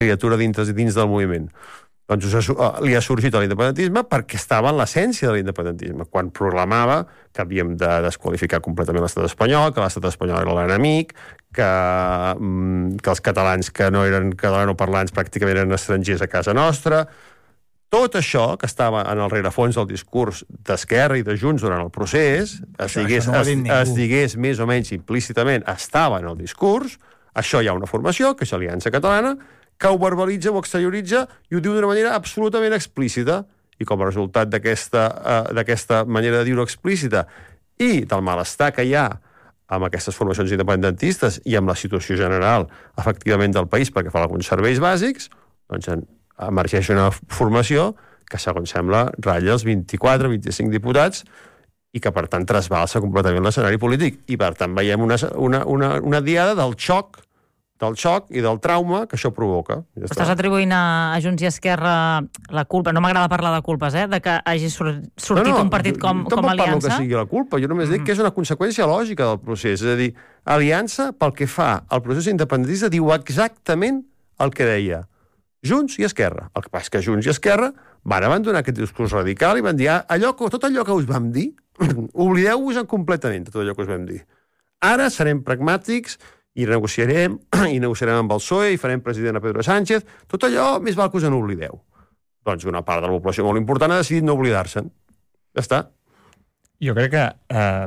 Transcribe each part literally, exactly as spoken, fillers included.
criatura dins, dins del moviment. Doncs li ha sorgit l'independentisme perquè estava en l'essència de l'independentisme, quan proclamava que havíem de desqualificar completament l'estat espanyol, que l'estat espanyol era l'enemic, que, que els catalans que no eren catalanoparlants pràcticament eren estrangers a casa nostra. Tot això, que estava en el rerefons del discurs d'Esquerra i de Junts durant el procés, es digués, no es, es digués més o menys implícitament, estava en el discurs. Això hi ha una formació, que és Aliança Catalana, que ho verbalitza, ho exterioritza i ho diu d'una manera absolutament explícita. I com a resultat d'aquesta uh, d'aquesta manera de dir-ho explícita i del malestar que hi ha amb aquestes formacions independentistes i amb la situació general, efectivament, del país perquè fa alguns serveis bàsics, doncs en, emergeix una formació que, segons sembla, ratlla els vint-i-quatre vint-i-cinc diputats i que, per tant, trasbalsa completament l'escenari polític. I, per tant, veiem una, una, una, una diada del xoc, del xoc i del trauma que això provoca. Ja Estàs està. atribuint a, a Junts i Esquerra la culpa, no m'agrada parlar de culpes, eh, de que hagi sur sortit no, no, un partit com, com Aliança. No parlo que sigui la culpa, jo només mm. dic que és una conseqüència lògica del procés. És a dir, Aliança, pel que fa al procés independentista, diu exactament el que deia Junts i Esquerra. El que passa és que Junts i Esquerra van abandonar aquest discurs radical i van dir allò, tot allò que us vam dir, oblideu-vos-en completament de tot allò que us vam dir. Ara serem pragmàtics i negociarem, i negociarem amb el P S O E, i farem president a Pedro Sánchez, tot allò més val que us en oblideu. Doncs una part de la població molt important ha decidit no oblidar-se'n. Ja està. Jo crec que eh,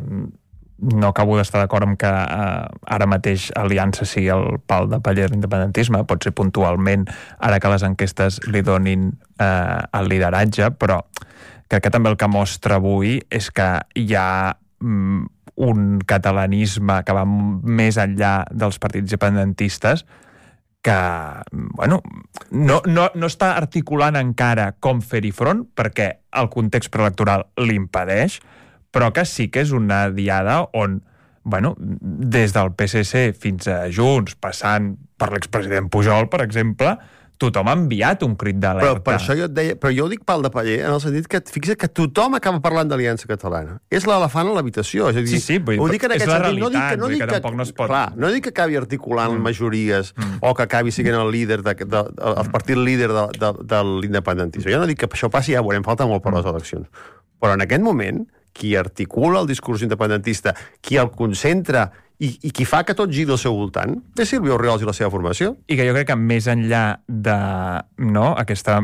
no acabo d'estar d'acord amb que eh, ara mateix Aliança sigui el pal de paller de l'independentisme, pot ser puntualment, ara que les enquestes li donin eh, el lideratge, però crec que també el que mostra avui és que hi ha mm, un catalanisme que va més enllà dels partits independentistes que, bueno, no, no, no està articulant encara com fer-hi front perquè el context preelectoral l'impedeix, però que sí que és una diada on, bueno, des del P S C fins a Junts, passant per l'expresident Pujol, per exemple, tothom ha enviat un crit d'alerta. Però per això jo et deia, però jo ho dic pal de paller, en el sentit que fixa't que tothom acaba parlant d'Aliança Catalana. És l'elefant a l'habitació. És a dir, sí, sí, vull, ho dic en és aquest la sentit. realitat, no dic que, no vull dic que, que tampoc no es pot... Clar, no dic que acabi articulant mm. majories mm. o que acabi sent el líder de, de, de, el partit líder de, de, de l'independentisme. Jo no dic que això passi, ja veurem, falta molt per les eleccions. Però en aquest moment, qui articula el discurs independentista, qui el concentra i, i qui fa que tot giri al seu voltant, és Sílvia Orriols i la seva formació. I que jo crec que més enllà de, no, aquesta,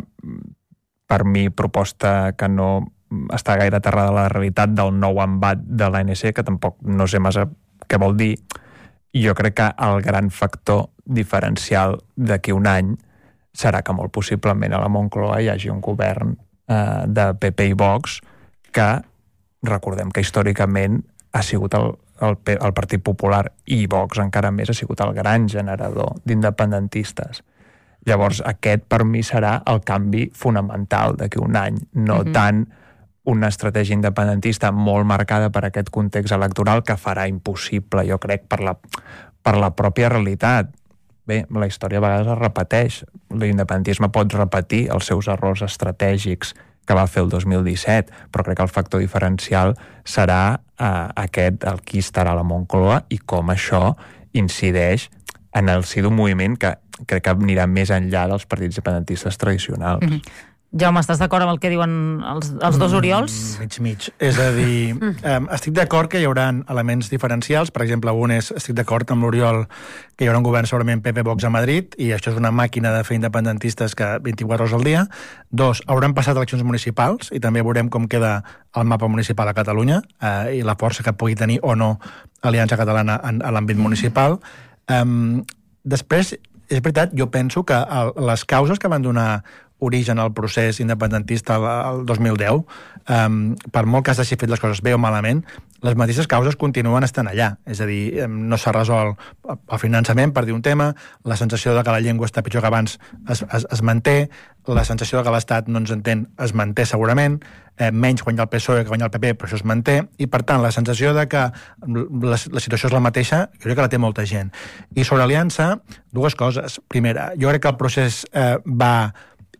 per mi, proposta que no està gaire aterrada a la realitat del nou embat de l'A N C, que tampoc no sé massa què vol dir, jo crec que el gran factor diferencial d'aquí un any serà que molt possiblement a la Moncloa hi hagi un govern eh, de P P i Vox que, recordem que històricament ha sigut el El, el Partit Popular i Vox encara més ha sigut el gran generador d'independentistes. Llavors, aquest per mi serà el canvi fonamental d'aquí un any, no mm-hmm. tant una estratègia independentista molt marcada per aquest context electoral que farà impossible, jo crec, per la, per la pròpia realitat. Bé, la història a vegades es repeteix. L'independentisme pot repetir els seus errors estratègics que va fer el dos mil disset, però crec que el factor diferencial serà eh, aquest, el qui estarà a la Moncloa i com això incideix en el si d'un moviment que crec que anirà més enllà dels partits independentistes tradicionals. Mm-hmm. Jaume, estàs d'acord amb el que diuen els, els dos Oriols? Mm, mig, mig. És a dir, eh, estic d'acord que hi haurà elements diferencials. Per exemple, un és, estic d'acord amb l'Oriol que hi haurà un govern segurament P P Vox a Madrid i això és una màquina de fer independentistes que vint-i-quatre hores al dia. Dos, hauran passat eleccions municipals i també veurem com queda el mapa municipal a Catalunya eh, i la força que pugui tenir o no Aliança Catalana en, a l'àmbit municipal. Eh, després, és veritat, jo penso que el, les causes que van donar origen al procés independentista el dos mil deu, um, per molt que s'hagi fet les coses bé o malament, les mateixes causes continuen estant allà. És a dir, no s'ha resolt el finançament, per dir un tema, la sensació de que la llengua està pitjor que abans es, es, es manté, la sensació de que l'Estat no ens entén es manté segurament, eh, menys guanya el P S O E que guanya el P P, però això es manté, i per tant la sensació de que la, la situació és la mateixa, jo crec que la té molta gent. I sobre Aliança, dues coses. Primera, jo crec que el procés eh, va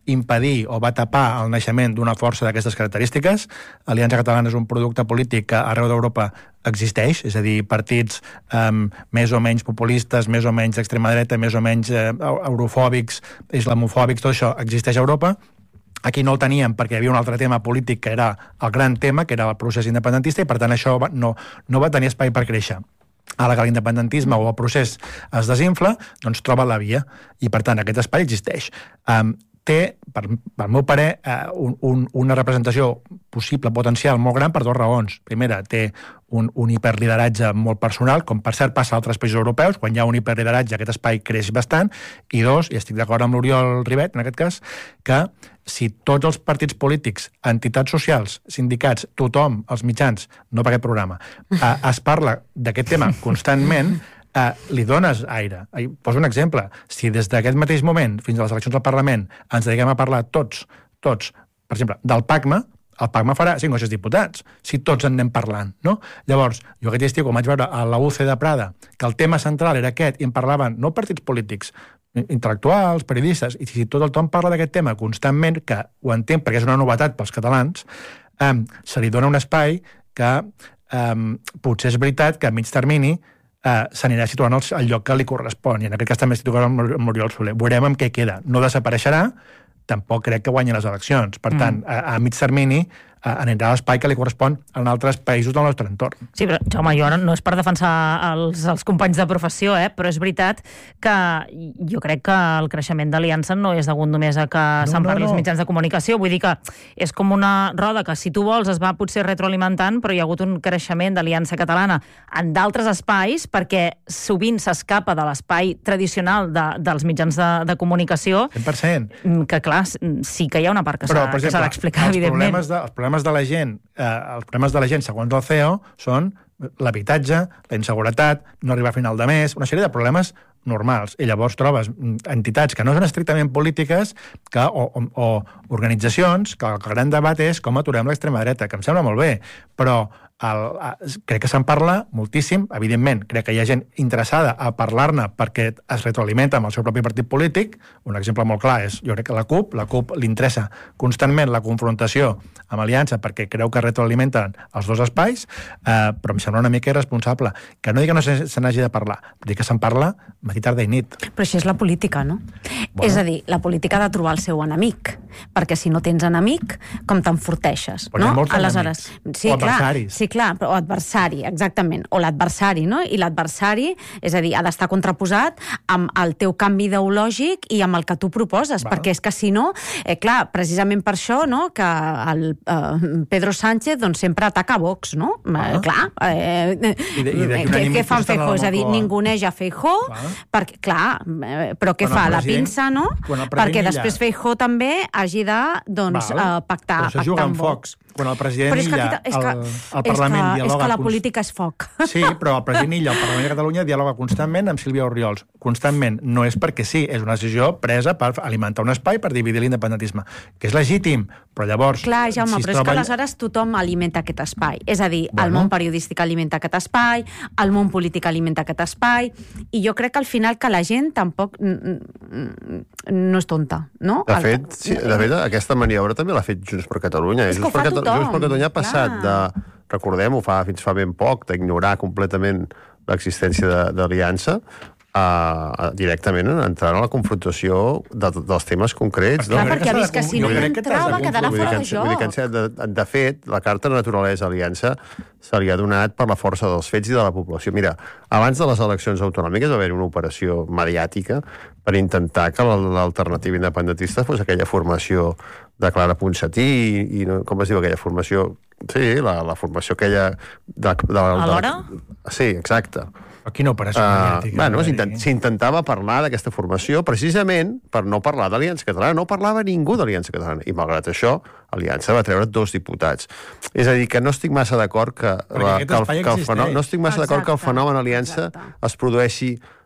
impedir o va tapar el naixement d'una força d'aquestes característiques. Aliança Catalana és un producte polític que arreu d'Europa existeix, és a dir, partits um, més o menys populistes, més o menys d'extrema dreta, més o menys uh, eurofòbics, islamofòbics, tot això existeix a Europa. Aquí no el teníem perquè hi havia un altre tema polític que era el gran tema, que era el procés independentista, i per tant això va, no, no va tenir espai per créixer. Ara que l'independentisme o el procés es desinfla, doncs troba la via, i per tant aquest espai existeix. Um, té, per, per meu parer, uh, un, un, una representació possible, potencial, molt gran per dues raons. Primera, té un, un hiperlideratge molt personal, com per cert passa a altres països europeus, quan hi ha un hiperlideratge aquest espai creix bastant, i dos, i estic d'acord amb l'Oriol Ribet, en aquest cas, que si tots els partits polítics, entitats socials, sindicats, tothom, els mitjans, no per aquest programa, uh, es parla d'aquest tema constantment, Uh, li dones aire. Uh, poso un exemple. Si des d'aquest mateix moment fins a les eleccions al Parlament ens dediquem a parlar tots, tots, per exemple, del PACMA, el PACMA farà cinc o sis diputats, si tots en anem parlant, no? Llavors, jo aquest estiu, quan vaig veure a la U C de Prada, que el tema central era aquest, i en parlaven no partits polítics, intel·lectuals, periodistes, i si tot el tothom parla d'aquest tema constantment, que ho entenc perquè és una novetat pels catalans, um, se li dona un espai que um, potser és veritat que a mig termini Uh, s'anirà situant al, al lloc que li correspon, i en aquest cas també estic tocant amb Oriol Soler. Veurem amb què queda. No desapareixerà, tampoc crec que guanyi les eleccions. Per mm. tant, a, a mig termini uh, anirà a l'espai que li correspon en altres països del nostre entorn. Sí, però, home, jo no, no és per defensar els, els companys de professió, eh? Però és veritat que jo crec que el creixement d'Aliança no és degut només a que no, se'n parli no, no. els mitjans de comunicació. Vull dir que és com una roda que, si tu vols, es va potser retroalimentant, però hi ha hagut un creixement d'Aliança Catalana en d'altres espais, perquè sovint s'escapa de l'espai tradicional de, dels mitjans de, de comunicació. cent per cent. Que, clar, sí que hi ha una part que s'ha d'explicar, evidentment. Problemes de, els problemes de la gent, eh, els problemes de la gent, segons el C E O, són l'habitatge, la inseguretat, no arribar a final de mes, una sèrie de problemes normals. I llavors trobes entitats que no són estrictament polítiques que, o, o, o organitzacions que el gran debat és com aturem l'extrema dreta, que em sembla molt bé, però el, crec que se'n parla moltíssim, evidentment, crec que hi ha gent interessada a parlar-ne perquè es retroalimenta amb el seu propi partit polític. Un exemple molt clar és, jo crec que la CUP, la CUP li interessa constantment la confrontació amb Aliança perquè creu que retroalimenten els dos espais, eh, però em sembla una mica irresponsable. Que no dic que no se, se n'hagi de parlar, però dic que se'n parla matí, tarda i nit. Però això és la política, no? Bueno. És a dir, la política ha de trobar el seu enemic, perquè si no tens enemic, com t'enforteixes, però no? Hi ha molts Aleshores, enemics, sí, o adversaris. Clar, sí, clar, però adversari, exactament, o l'adversari, no? I l'adversari, és a dir, ha d'estar contraposat amb el teu canvi ideològic i amb el que tu proposes, Val. Perquè és que si no, eh, clar, precisament per això, no?, que el eh, Pedro Sánchez doncs sempre ataca Vox, no? Eh, clar, eh, I de, i de què, què fan Feijóo? És a dir, ninguneja Feijóo, perquè, clar, eh, però què fa? La pinça, no? Perquè després Feijóo també hagi de, doncs, eh, pactar, pactar amb Vox. Quan el president Illa al Parlament que, dialoga... És que la const... política és foc. Sí, però el president Illa al Parlament de Catalunya dialoga constantment amb Sílvia Orriols. Constantment. No és perquè sí, és una decisió presa per alimentar un espai, per dividir l'independentisme. Que és legítim, però llavors... Clar, Jaume, si però troba... és que aleshores tothom alimenta aquest espai. És a dir, bueno. el món periodístic alimenta aquest espai, el món polític alimenta aquest espai, i jo crec que al final que la gent tampoc no és tonta, no? De fet, sí, de fet aquesta maniobra també l'ha fet Junts per Catalunya. És que Junts ho fa per tothom. Junts per Catalunya ha passat de, recordem-ho, fa, fins fa ben poc, d'ignorar completament l'existència d'Aliança a, a, directament a entrar en la confrontació de, dels temes concrets. Clar, no? perquè ha vist que si no hi entrava quedarà fora de joc. De, de fet, la carta de naturalesa Aliança se li ha donat per la força dels fets i de la població. Mira, abans de les eleccions autonòmiques va haver una operació mediàtica per intentar que l'alternativa independentista fos aquella formació de Clara Ponsatí i, i com es diu aquella formació? Sí, la, la formació aquella... De, de, de, Alhora? Sí, exacte. Quina operació uh, mediàtica. Bueno, s'intentava parlar d'aquesta formació precisament per no parlar d'Aliança Catalana. No parlava ningú d'Aliança Catalana. I malgrat això, Aliança va treure dos diputats. És a dir, que no estic massa d'acord que, la, que, el, que el fenomen, no estic massa d'acord que el fenomen Aliança exacte. es produeixi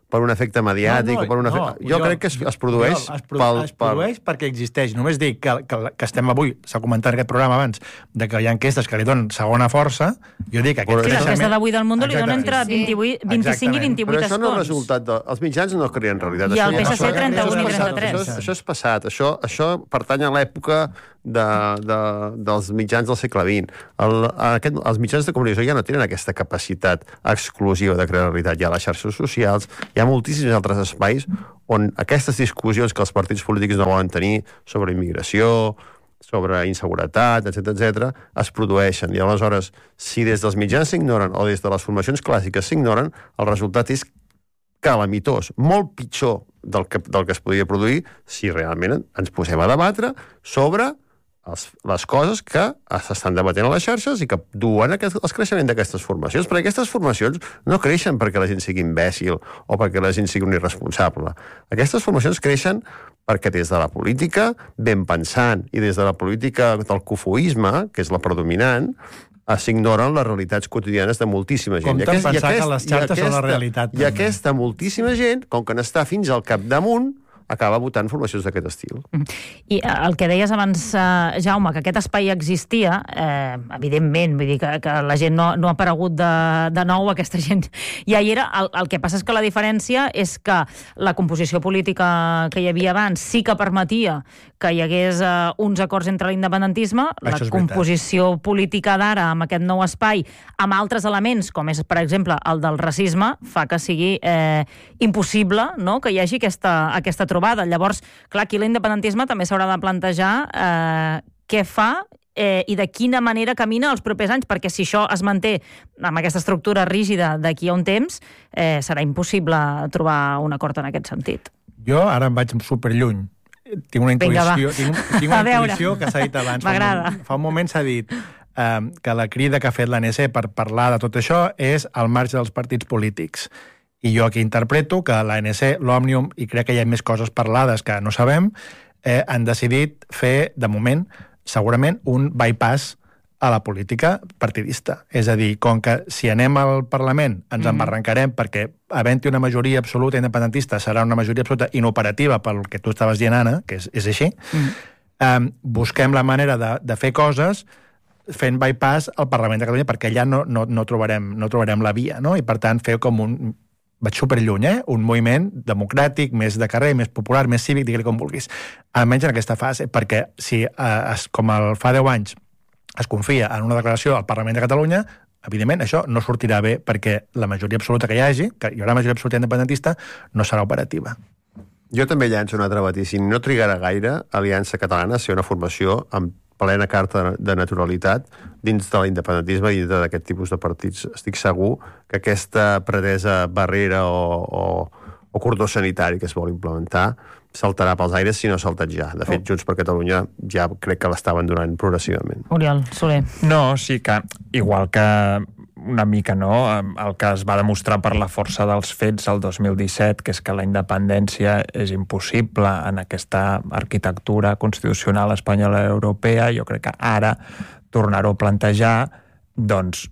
per un efecte mediàtic, no, no, o per un efecte... no, jo jo, crec que es, es produeix... Jo, es, produ pel, es produeix per... perquè existeix. Només dic que, que, que estem avui, s'ha comentat en aquest programa abans, de que hi ha enquestes que li donen segona força. Jo dic que aquest sí, creixement... l'enquesta d'avui del Mundo li donen entre Sí. vint-i-vuit, vint-i-cinc i vint-i-vuit Però això escons. no és resultat de... Els mitjans no creen realitat. I Això el ja P S C no- trenta-u i això és passat, trenta-tres. Això, és- això és passat. Això, això pertany a l'època de, de, dels mitjans del segle vint. El, aquest, els mitjans de comunicació ja no tenen aquesta capacitat exclusiva de crear realitat. Hi ha les xarxes socials, hi ha moltíssims altres espais on aquestes discussions que els partits polítics no volen tenir sobre immigració, sobre inseguretat, etcètera, etcètera, es produeixen. I aleshores, si des dels mitjans s'ignoren o des de les formacions clàssiques s'ignoren, el resultat és calamitós, molt pitjor del que, del que es podia produir si realment ens posem a debatre sobre els, les coses que s'estan debatent a les xarxes i que duen aquest, el creixement d'aquestes formacions. Perquè aquestes formacions no creixen perquè la gent sigui imbècil o perquè la gent sigui un irresponsable. Aquestes formacions creixen perquè des de la política, ben pensant, i des de la política del cofoisme, que és la predominant, s'ignoren les realitats quotidianes de moltíssima gent. Com tant pensar que les xarxes són la realitat. I aquesta moltíssima gent, com que n'està fins al capdamunt, acaba votant formacions d'aquest estil. I el que deies abans, eh, Jaume, que aquest espai existia, eh, evidentment, vull dir que, que la gent no, no ha aparegut de, de nou, aquesta gent ja hi era. El, el que passa és que la diferència és que la composició política que hi havia abans sí que permetia que hi hagués eh, uns acords entre l'independentisme, la composició política d'ara amb aquest nou espai, amb altres elements, com és, per exemple, el del racisme, fa que sigui eh, impossible, no?, que hi hagi aquesta, aquesta trobada. Llavors, clar, aquí l'independentisme també s'haurà de plantejar eh, què fa eh, i de quina manera camina els propers anys, perquè si això es manté amb aquesta estructura rígida d'aquí a un temps, eh, serà impossible trobar un acord en aquest sentit. Jo ara em vaig superlluny. Tinc una intuïció, tinc, un, tinc una intuïció que s'ha dit abans. M'agrada. Fa, fa un moment s'ha dit eh, que la crida que ha fet l'A N C per parlar de tot això és al marge dels partits polítics. I jo aquí interpreto que l'A N C, l'Òmnium, i crec que hi ha més coses parlades que no sabem, eh, han decidit fer, de moment, segurament, un bypass a la política partidista. És a dir, com que si anem al Parlament ens mm-hmm. embarrancarem perquè havent-hi una majoria absoluta independentista serà una majoria absoluta inoperativa pel que tu estaves dient, Anna, que és, és així, mm-hmm. eh, busquem la manera de, de fer coses fent bypass al Parlament de Catalunya perquè allà no, no, no, trobarem, no trobarem la via, no? I per tant fer com un... vaig superlluny, eh? Un moviment democràtic, més de carrer, més popular, més cívic, digue-li com vulguis. Almenys en aquesta fase, perquè si, eh, es, com el, fa deu anys, es confia en una declaració al Parlament de Catalunya, evidentment això no sortirà bé perquè la majoria absoluta que hi hagi, que hi haurà majoria absoluta independentista, no serà operativa. Jo també llanço un altre vaticini. No trigarà gaire Aliança Catalana a ser una formació amb plena carta de naturalitat dins de l'independentisme i dins d'aquest tipus de partits. Estic segur que aquesta pretesa barrera o, o, o cordó sanitari que es vol implementar saltarà pels aires si no ha saltat ja. De fet, Junts per Catalunya ja crec que l'està abandonant progressivament. Oriol Soler. No, sí que, igual que una mica, no?, el que es va demostrar per la força dels fets el dos mil disset, que és que la independència és impossible en aquesta arquitectura constitucional espanyola i europea, jo crec que ara tornar-ho a plantejar doncs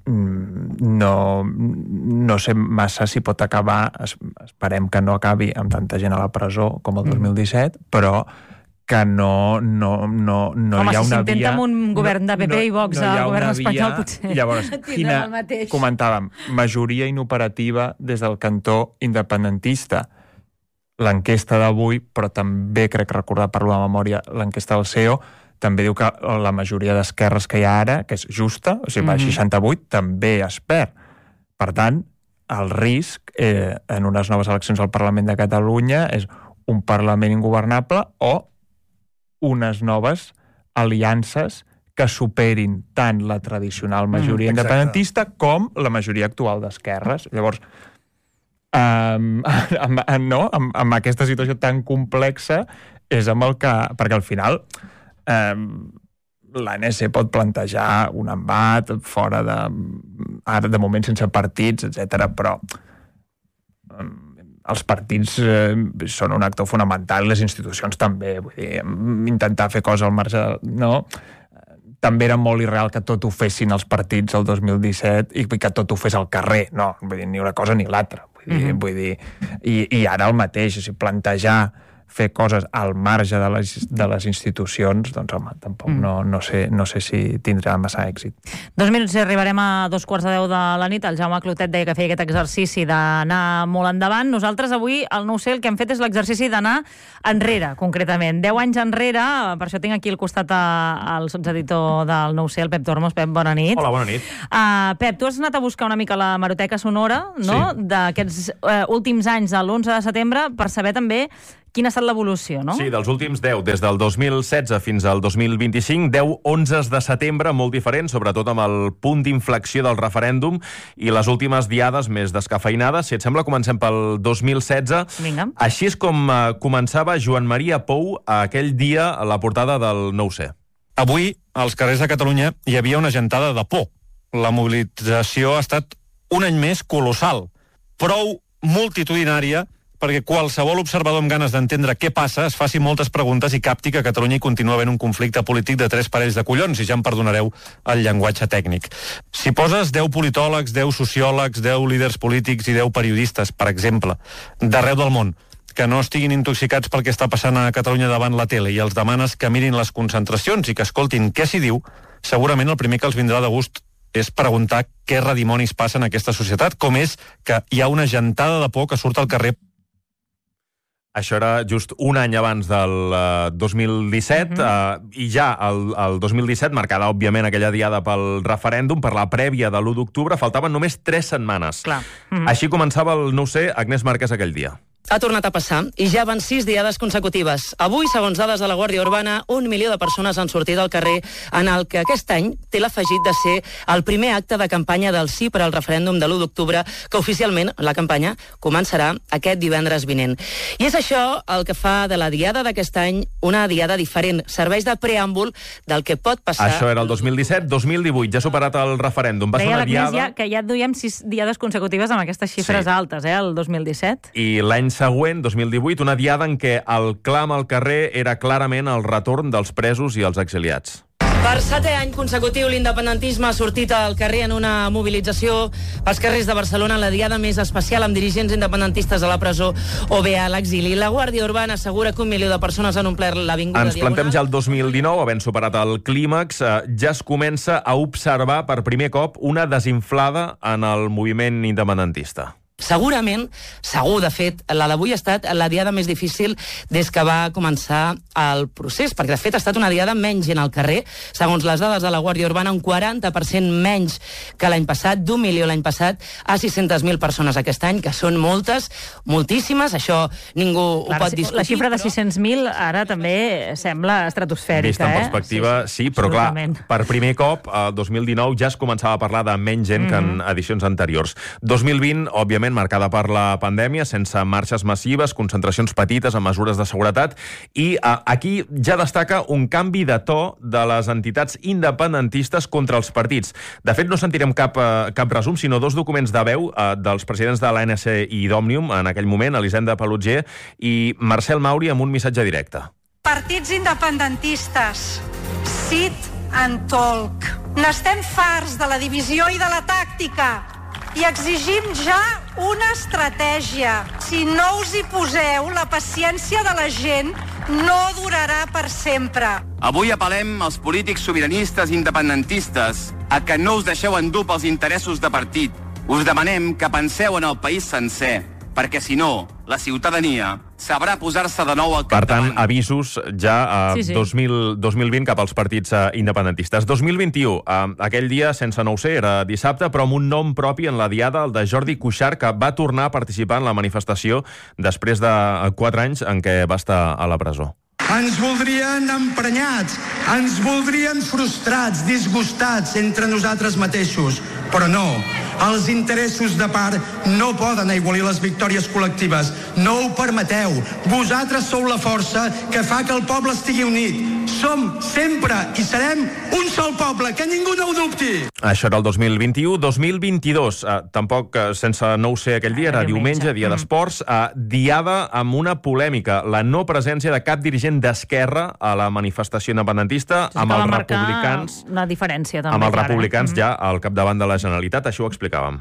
no, no sé massa si pot acabar, esperem que no acabi amb tanta gent a la presó com el dos mil disset, però que no, no, no, no Home, hi ha si una s'intenta via... amb un govern de P P no, i Vox no al govern espanyol, via, potser... Llavors, quina, comentàvem, majoria inoperativa des del cantó independentista. L'enquesta d'avui, però també crec recordar, parlo de memòria, l'enquesta del C E O, també diu que la majoria d'esquerres que hi ha ara, que és justa, o sigui, va a seixanta-vuit, també es perd. Per tant, el risc eh, en unes noves eleccions al Parlament de Catalunya és un Parlament ingovernable o unes noves aliances que superin tant la tradicional majoria mm, independentista com la majoria actual d'esquerres. Llavors, um, amb, no, amb, amb aquesta situació tan complexa és amb el que... Perquè al final um, l'A N C pot plantejar un embat fora de... Ara, de moment, sense partits, etcètera, però um, els partits eh, són un actor fonamental, les institucions també, vull dir, intentar fer coses al marge, no? També era molt irreal que tot ho fessin els partits el dos mil disset i que tot ho fes al carrer, no, vull dir, ni una cosa ni l'altra. Vull dir, mm-hmm. vull dir i, i ara el mateix, o sigui, plantejar fer coses al marge de les, de les institucions, doncs home, tampoc mm. no, no, sé, no sé si tindrà massa èxit. Dos minuts i arribarem a dos quarts de deu de la nit. El Jaume Clotet deia que feia aquest exercici d'anar molt endavant. Nosaltres avui, al Nou C, el que hem fet és l'exercici d'anar enrere, concretament. Deu anys enrere, per això tinc aquí al costat el sotseditor del Nou C, el Pep Tormos. Pep, bona nit. Hola, bona nit. Uh, Pep, tu has anat a buscar una mica la hemeroteca sonora, no?, sí. d'aquests uh, últims anys de l'onze de setembre, per saber també quina ha estat l'evolució, no? Sí, dels últims deu, des del dos mil setze fins al dos mil vint-i-cinc, deu onzes de setembre molt diferents, sobretot amb el punt d'inflexió del referèndum i les últimes diades més descafeinades. Si et sembla, comencem pel dos mil setze. Vinga. Així és com uh, començava Joan Maria Pou aquell dia a la portada del Nou C. Avui, als carrers de Catalunya, hi havia una gentada de por. La mobilització ha estat un any més colossal, prou multitudinària perquè qualsevol observador amb ganes d'entendre què passa es faci moltes preguntes i capti que a Catalunya hi continua havent un conflicte polític de tres parells de collons, i ja em perdonareu el llenguatge tècnic. Si poses deu politòlegs, deu sociòlegs, deu líders polítics i deu periodistes, per exemple, d'arreu del món, que no estiguin intoxicats pel que està passant a Catalunya davant la tele i els demanes que mirin les concentracions i que escoltin què s'hi diu, segurament el primer que els vindrà de gust és preguntar què redimonis passa en aquesta societat, com és que hi ha una gentada de por que surt al carrer. Això era just un any abans del uh, dos mil disset, uh-huh. uh, i ja el, el dos mil disset, marcada, òbviament, aquella diada pel referèndum, per la prèvia de l'u d'octubre, faltaven només tres setmanes. Clar. Uh-huh. Així començava el Nou C, Agnès Márquez, aquell dia. Ha tornat a passar, i ja van sis diades consecutives. Avui, segons dades de la Guàrdia Urbana, un milió de persones han sortit al carrer en el que aquest any té l'afegit de ser el primer acte de campanya del sí per al referèndum de l'u d'octubre, que oficialment la campanya començarà aquest divendres vinent. I és això el que fa de la diada d'aquest any una diada diferent. Serveix de preàmbul del que pot passar... Això era el dos mil disset, dos mil divuit, ja ha superat el referèndum. Va ser una diada... Ja, que ja duiem sis diades consecutives amb aquestes xifres sí. altes, eh, el dos mil disset. I l'any següent, dos mil divuit, una diada en què el clam al carrer era clarament el retorn dels presos i els exiliats. Per setè any consecutiu, l'independentisme ha sortit al carrer en una mobilització als carrers de Barcelona, la diada més especial amb dirigents independentistes a la presó o bé a l'exili. La Guàrdia Urbana assegura que un milió de persones han omplert l'avinguda Ens plantem ja el dos mil dinou, havent superat el clímax, eh, ja es comença a observar per primer cop una desinflada en el moviment independentista. Segurament, segur, de fet, la d'avui ha estat la diada més difícil des que va començar el procés, perquè, de fet, ha estat una diada menys gent al carrer. Segons les dades de la Guàrdia Urbana, un quaranta per cent menys que l'any passat, d'un milió l'any passat, a sis-centes mil persones aquest any, que són moltes, moltíssimes, això ningú Clar, ho pot discutir. La xifra de però... sis-cents mil ara també sembla estratosfèrica. Vista en eh? perspectiva, sí, sí, sí, però clar, per primer cop, el dos mil dinou ja es començava a parlar de menys gent mm-hmm. que en edicions anteriors. dos mil vint, òbviament, marcada per la pandèmia, sense marxes massives, concentracions petites amb mesures de seguretat, i a, aquí ja destaca un canvi de to de les entitats independentistes contra els partits. De fet, no sentirem cap, eh, cap resum, sinó dos documents de veu eh, dels presidents de l'A N C i d'Òmnium, en aquell moment, Elisenda Palotger i Marcel Mauri, amb un missatge directe. Partits independentistes, sit and talk. N'estem farts de la divisió i de la tàctica i exigim ja una estratègia. Si no us hi poseu, la paciència de la gent no durarà per sempre. Avui apel·lem als polítics sobiranistes i independentistes a que no us deixeu endur pels interessos de partit. Us demanem que penseu en el país sencer, perquè si no, la ciutadania sabrà posar-se de nou al capdavant. Per tant, avisos ja a sí, sí. dos mil, dos mil vint cap als partits uh, independentistes. dos mil vint-i-u, uh, aquell dia sense Nou C, era dissabte, però amb un nom propi en la diada, el de Jordi Cuixart, que va tornar a participar en la manifestació després de quatre anys en què va estar a la presó. Ens voldrien emprenyats, ens voldrien frustrats, disgustats entre nosaltres mateixos, però no. Els interessos de part no poden aigualir les victòries col·lectives. No ho permeteu. Vosaltres sou la força que fa que el poble estigui unit. Som sempre i serem un sol poble, que ningú no ho dubti. Això era el dos mil vint-i-u. dos mil vint-i-dos, eh, tampoc eh, sense Nou C aquell dia, era diumenge, dia d'esports, eh, diada amb una polèmica, la no presència de cap dirigent d'Esquerra a la manifestació independentista, sí, amb els republicans... una diferència, també. Amb els clara. republicans mm-hmm. ja al capdavant de la Generalitat, això ho explicàvem.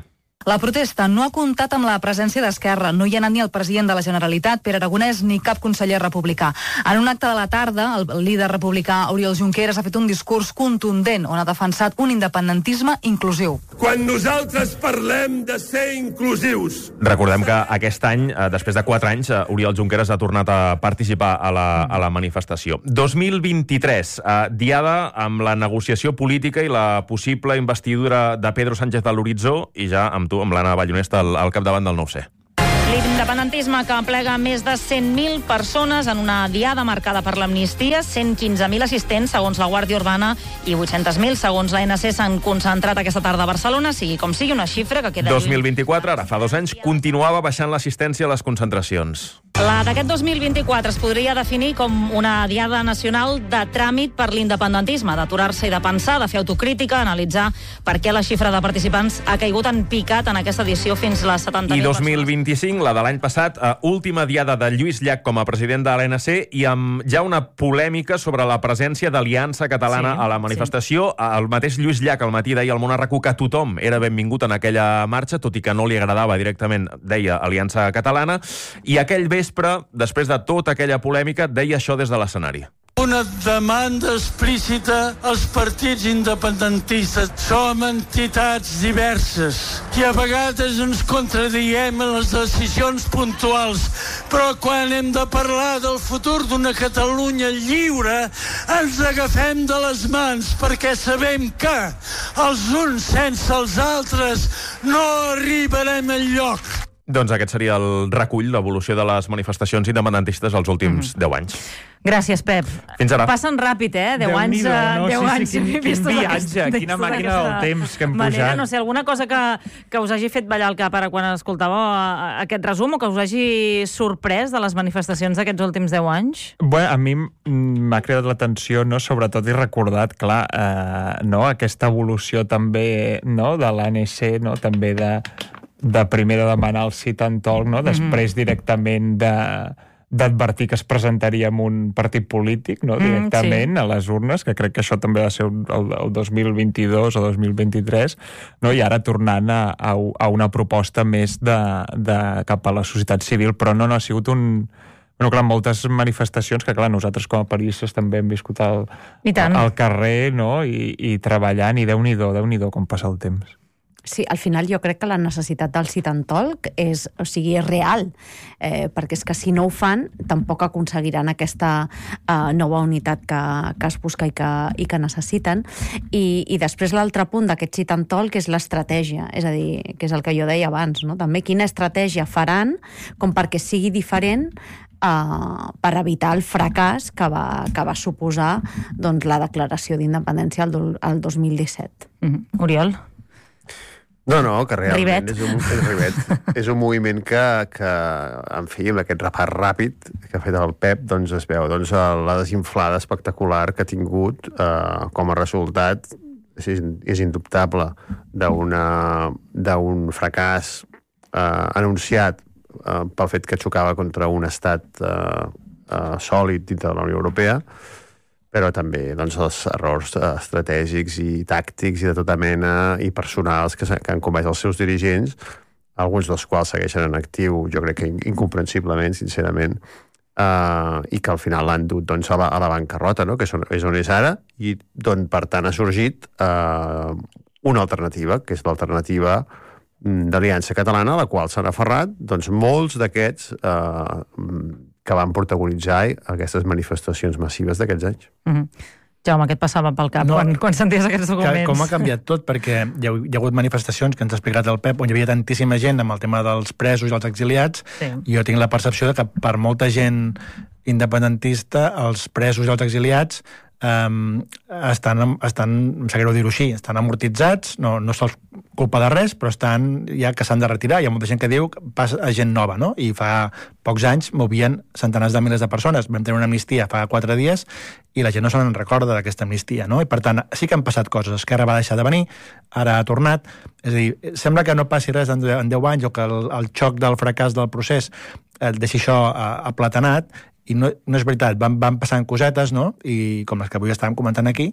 La protesta no ha comptat amb la presència d'Esquerra. No hi ha anat ni el president de la Generalitat, Pere Aragonès, ni cap conseller republicà. En un acte de la tarda, el líder republicà Oriol Junqueras ha fet un discurs contundent on ha defensat un independentisme inclusiu. Quan nosaltres parlem de ser inclusius... Recordem que aquest any, després de quatre anys, Oriol Junqueras ha tornat a participar a la, a la manifestació. dos mil vint-i-tres, diada amb la negociació política i la possible investidura de Pedro Sánchez de l'horitzó, i ja amb tu, amb l'Anna Ballonesta, al, al capdavant del nou C. L'independentisme que plega més de cent mil persones en una diada marcada per l'amnistia, cent quinze mil assistents, segons la Guàrdia Urbana, i vuit-cents mil, segons l'A N C, s'han concentrat aquesta tarda a Barcelona, sigui com sigui, una xifra que queda... dos mil vint-i-quatre, ara fa dos anys, continuava baixant l'assistència a les concentracions. La d'aquest dos mil vint-i-quatre es podria definir com una diada nacional de tràmit per l'independentisme, d'aturar-se i de pensar, de fer autocrítica, analitzar per què la xifra de participants ha caigut en picat en aquesta edició fins a les setanta mil I dos mil vint-i-cinc, la de l'any passat, uh, última diada de Lluís Llach com a president de l'A N C, i amb ja una polèmica sobre la presència d'Aliança Catalana sí, a la manifestació. Sí. El mateix Lluís Llach al matí deia al Món R Q que tothom era benvingut en aquella marxa, tot i que no li agradava directament, deia, Aliança Catalana, i aquell vespre, després de tota aquella polèmica, deia això des de l'escenari. Una demanda explícita als partits independentistes. Som entitats diverses i a vegades ens contradiem en les decisions puntuals, però quan hem de parlar del futur d'una Catalunya lliure ens agafem de les mans perquè sabem que els uns sense els altres no arribarem enlloc. Doncs aquest seria el recull, l'evolució de les manifestacions independentistes els últims mm-hmm. deu anys. Gràcies, Pep. Fins ara. Passen ràpid, eh? Deu anys, no? deu sí, anys. Sí, quin, quin viatge, quina màquina del temps que hem manera, pujat. No sé, alguna cosa que, que us hagi fet ballar el cap ara quan escoltàveu aquest resum, o que us hagi sorprès de les manifestacions d'aquests últims deu anys? Bé, a mi m'ha cridat l'atenció, no? Sobretot he recordat, clar, eh, no? Aquesta evolució també, no? De l'A N C, no? També de... de primer de demanar el sit and talk, no? Després mm-hmm. directament de d'advertir que es presentaria en un partit polític, no? Directament mm, sí. a les urnes, que crec que això també va ser el, el dos mil vint-i-dos o dos mil vint-i-tres, no? I ara tornant a, a, a una proposta més de, de cap a la societat civil, però no, no ha sigut un... Bueno, clar, moltes manifestacions que, clar, nosaltres com a periodistes també hem viscut al, al carrer, no? I, i treballant, i déu-n'hi-do, déu-n'hi-do com passa el temps. Sí, al final jo crec que la necessitat del sit and talk és, o sigui, és real, eh, perquè és que si no ho fan tampoc aconseguiran aquesta eh, nova unitat que, que es busca i que, i que necessiten. I, i després l'altre punt d'aquest sit and talk és l'estratègia, és a dir, que és el que jo deia abans, no? També quina estratègia faran com perquè sigui diferent Uh, per evitar el fracàs que va, que va suposar doncs, la declaració d'independència el, el dos mil disset. Mm-hmm. Oriol? No, no, que realment Rivet. és un, és, Rivet. és un moviment que, que, en fi, amb aquest repàs ràpid que ha fet el Pep, doncs es veu doncs, la desinflada espectacular que ha tingut eh, com a resultat, és, és indubtable, d'un fracàs eh, anunciat eh, pel fet que xocava contra un estat eh, eh, sòlid dintre de la Unió Europea, però també doncs, els errors estratègics i tàctics i de tota mena i personals que, que han comès els seus dirigents, alguns dels quals segueixen en actiu, jo crec que incomprensiblement, sincerament, eh, i que al final l'han dut doncs, a, la, a la bancarrota, no? Que és on, és on és ara, i d'on, per tant, ha sorgit eh, una alternativa, que és l'alternativa d'Aliança Catalana, a la qual s'han aferrat doncs, molts d'aquests eh, que van protagonitzar aquestes manifestacions massives d'aquests anys. Mm-hmm. Jaume, què et passava pel cap no, quan, quan senties aquests documents? Com ha canviat tot, perquè hi ha, hi ha hagut manifestacions que ens ha explicat el Pep, on hi havia tantíssima gent amb el tema dels presos i els exiliats, sí. I jo tinc la percepció de que per molta gent independentista, els presos i els exiliats Um, estan, estan, em sap greu dir-ho així, estan amortitzats, no, no se'ls culpa de res, però estan ja que s'han de retirar. Hi ha molta gent que diu que passa gent nova, no? I fa pocs anys movien centenars de milers de persones. Vam tenir una amnistia fa quatre dies i la gent no se'n recorda d'aquesta amnistia, no? I per tant, sí que han passat coses. Esquerra va deixar de venir, ara ha tornat. És a dir, sembla que no passi res en deu anys o que el, el xoc del fracàs del procés et deixi això aplatanat. I no, no és veritat, van, van passant cosetes, no? I com les que avui estàvem comentant aquí,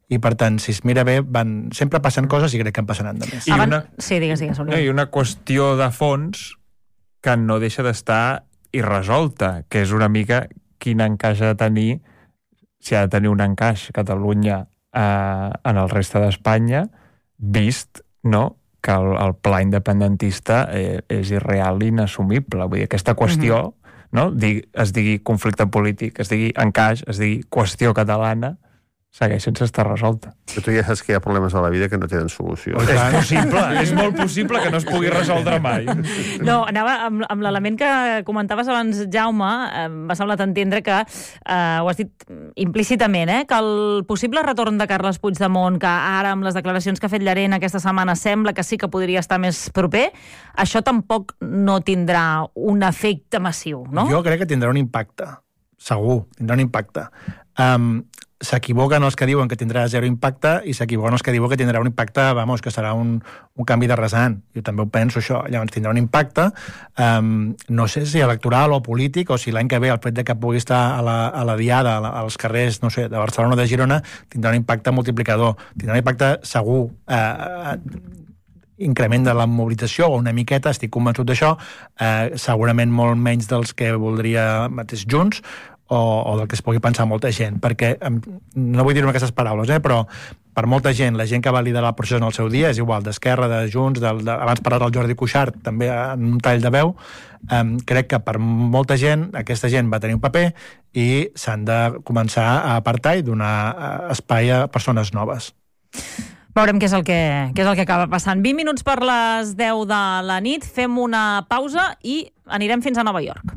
i per tant, si es mira bé, van... sempre passen coses i crec que en passaran de més. I una... Sí, digues, digues. No, I una qüestió de fons que no deixa d'estar irresolta, que és una mica quin encaix ha de tenir, si ha de tenir un encaix Catalunya eh, en el reste d'Espanya, vist, no?, que el, el pla independentista eh, és irreal i inassumible. Vull dir, aquesta qüestió, mm-hmm. no?, Dig, es digui conflicte polític, es digui encaix, es digui qüestió catalana, segueix sense estar resolta. Però tu ja saps que hi ha problemes a la vida que no tenen solució. És possible, és molt possible que no es pugui resoldre mai. No, anava amb, amb l'element que comentaves abans, Jaume, eh, m'ha semblat entendre que, eh, ho has dit implícitament, eh, que el possible retorn de Carles Puigdemont, que ara amb les declaracions que ha fet Llarena aquesta setmana sembla que sí que podria estar més proper, això tampoc no tindrà un efecte massiu, no? Jo crec que tindrà un impacte, segur, tindrà un impacte. Um, s'equivoquen els que diuen que tindrà zero impacte i s'equivoquen els que diuen que tindrà un impacte, vamos, que serà un, un canvi de rasant. Jo també ho penso, això. Llavors tindrà un impacte, um, no sé si electoral o polític, o si l'any que ve el fet de que pugui estar a la, a la diada, als carrers, no sé, de Barcelona o de Girona, tindrà un impacte multiplicador. Tindrà un impacte segur, eh, increment de la mobilització, o una miqueta, estic convençut d'això, eh, segurament molt menys dels que voldria mateix Junts, o, o del que es pugui pensar molta gent, perquè, no vull dir-ho amb aquestes paraules, eh, però per molta gent, la gent que va liderar el procés en el seu dia, és igual, d'Esquerra, de Junts, de, de, abans parlar del Jordi Cuixart, també en un tall de veu, eh, crec que per molta gent, aquesta gent va tenir un paper i s'han de començar a apartar i donar espai a persones noves. Veurem què és el que, què és el que acaba passant. vint minuts per les deu de la nit, fem una pausa i anirem fins a Nova York.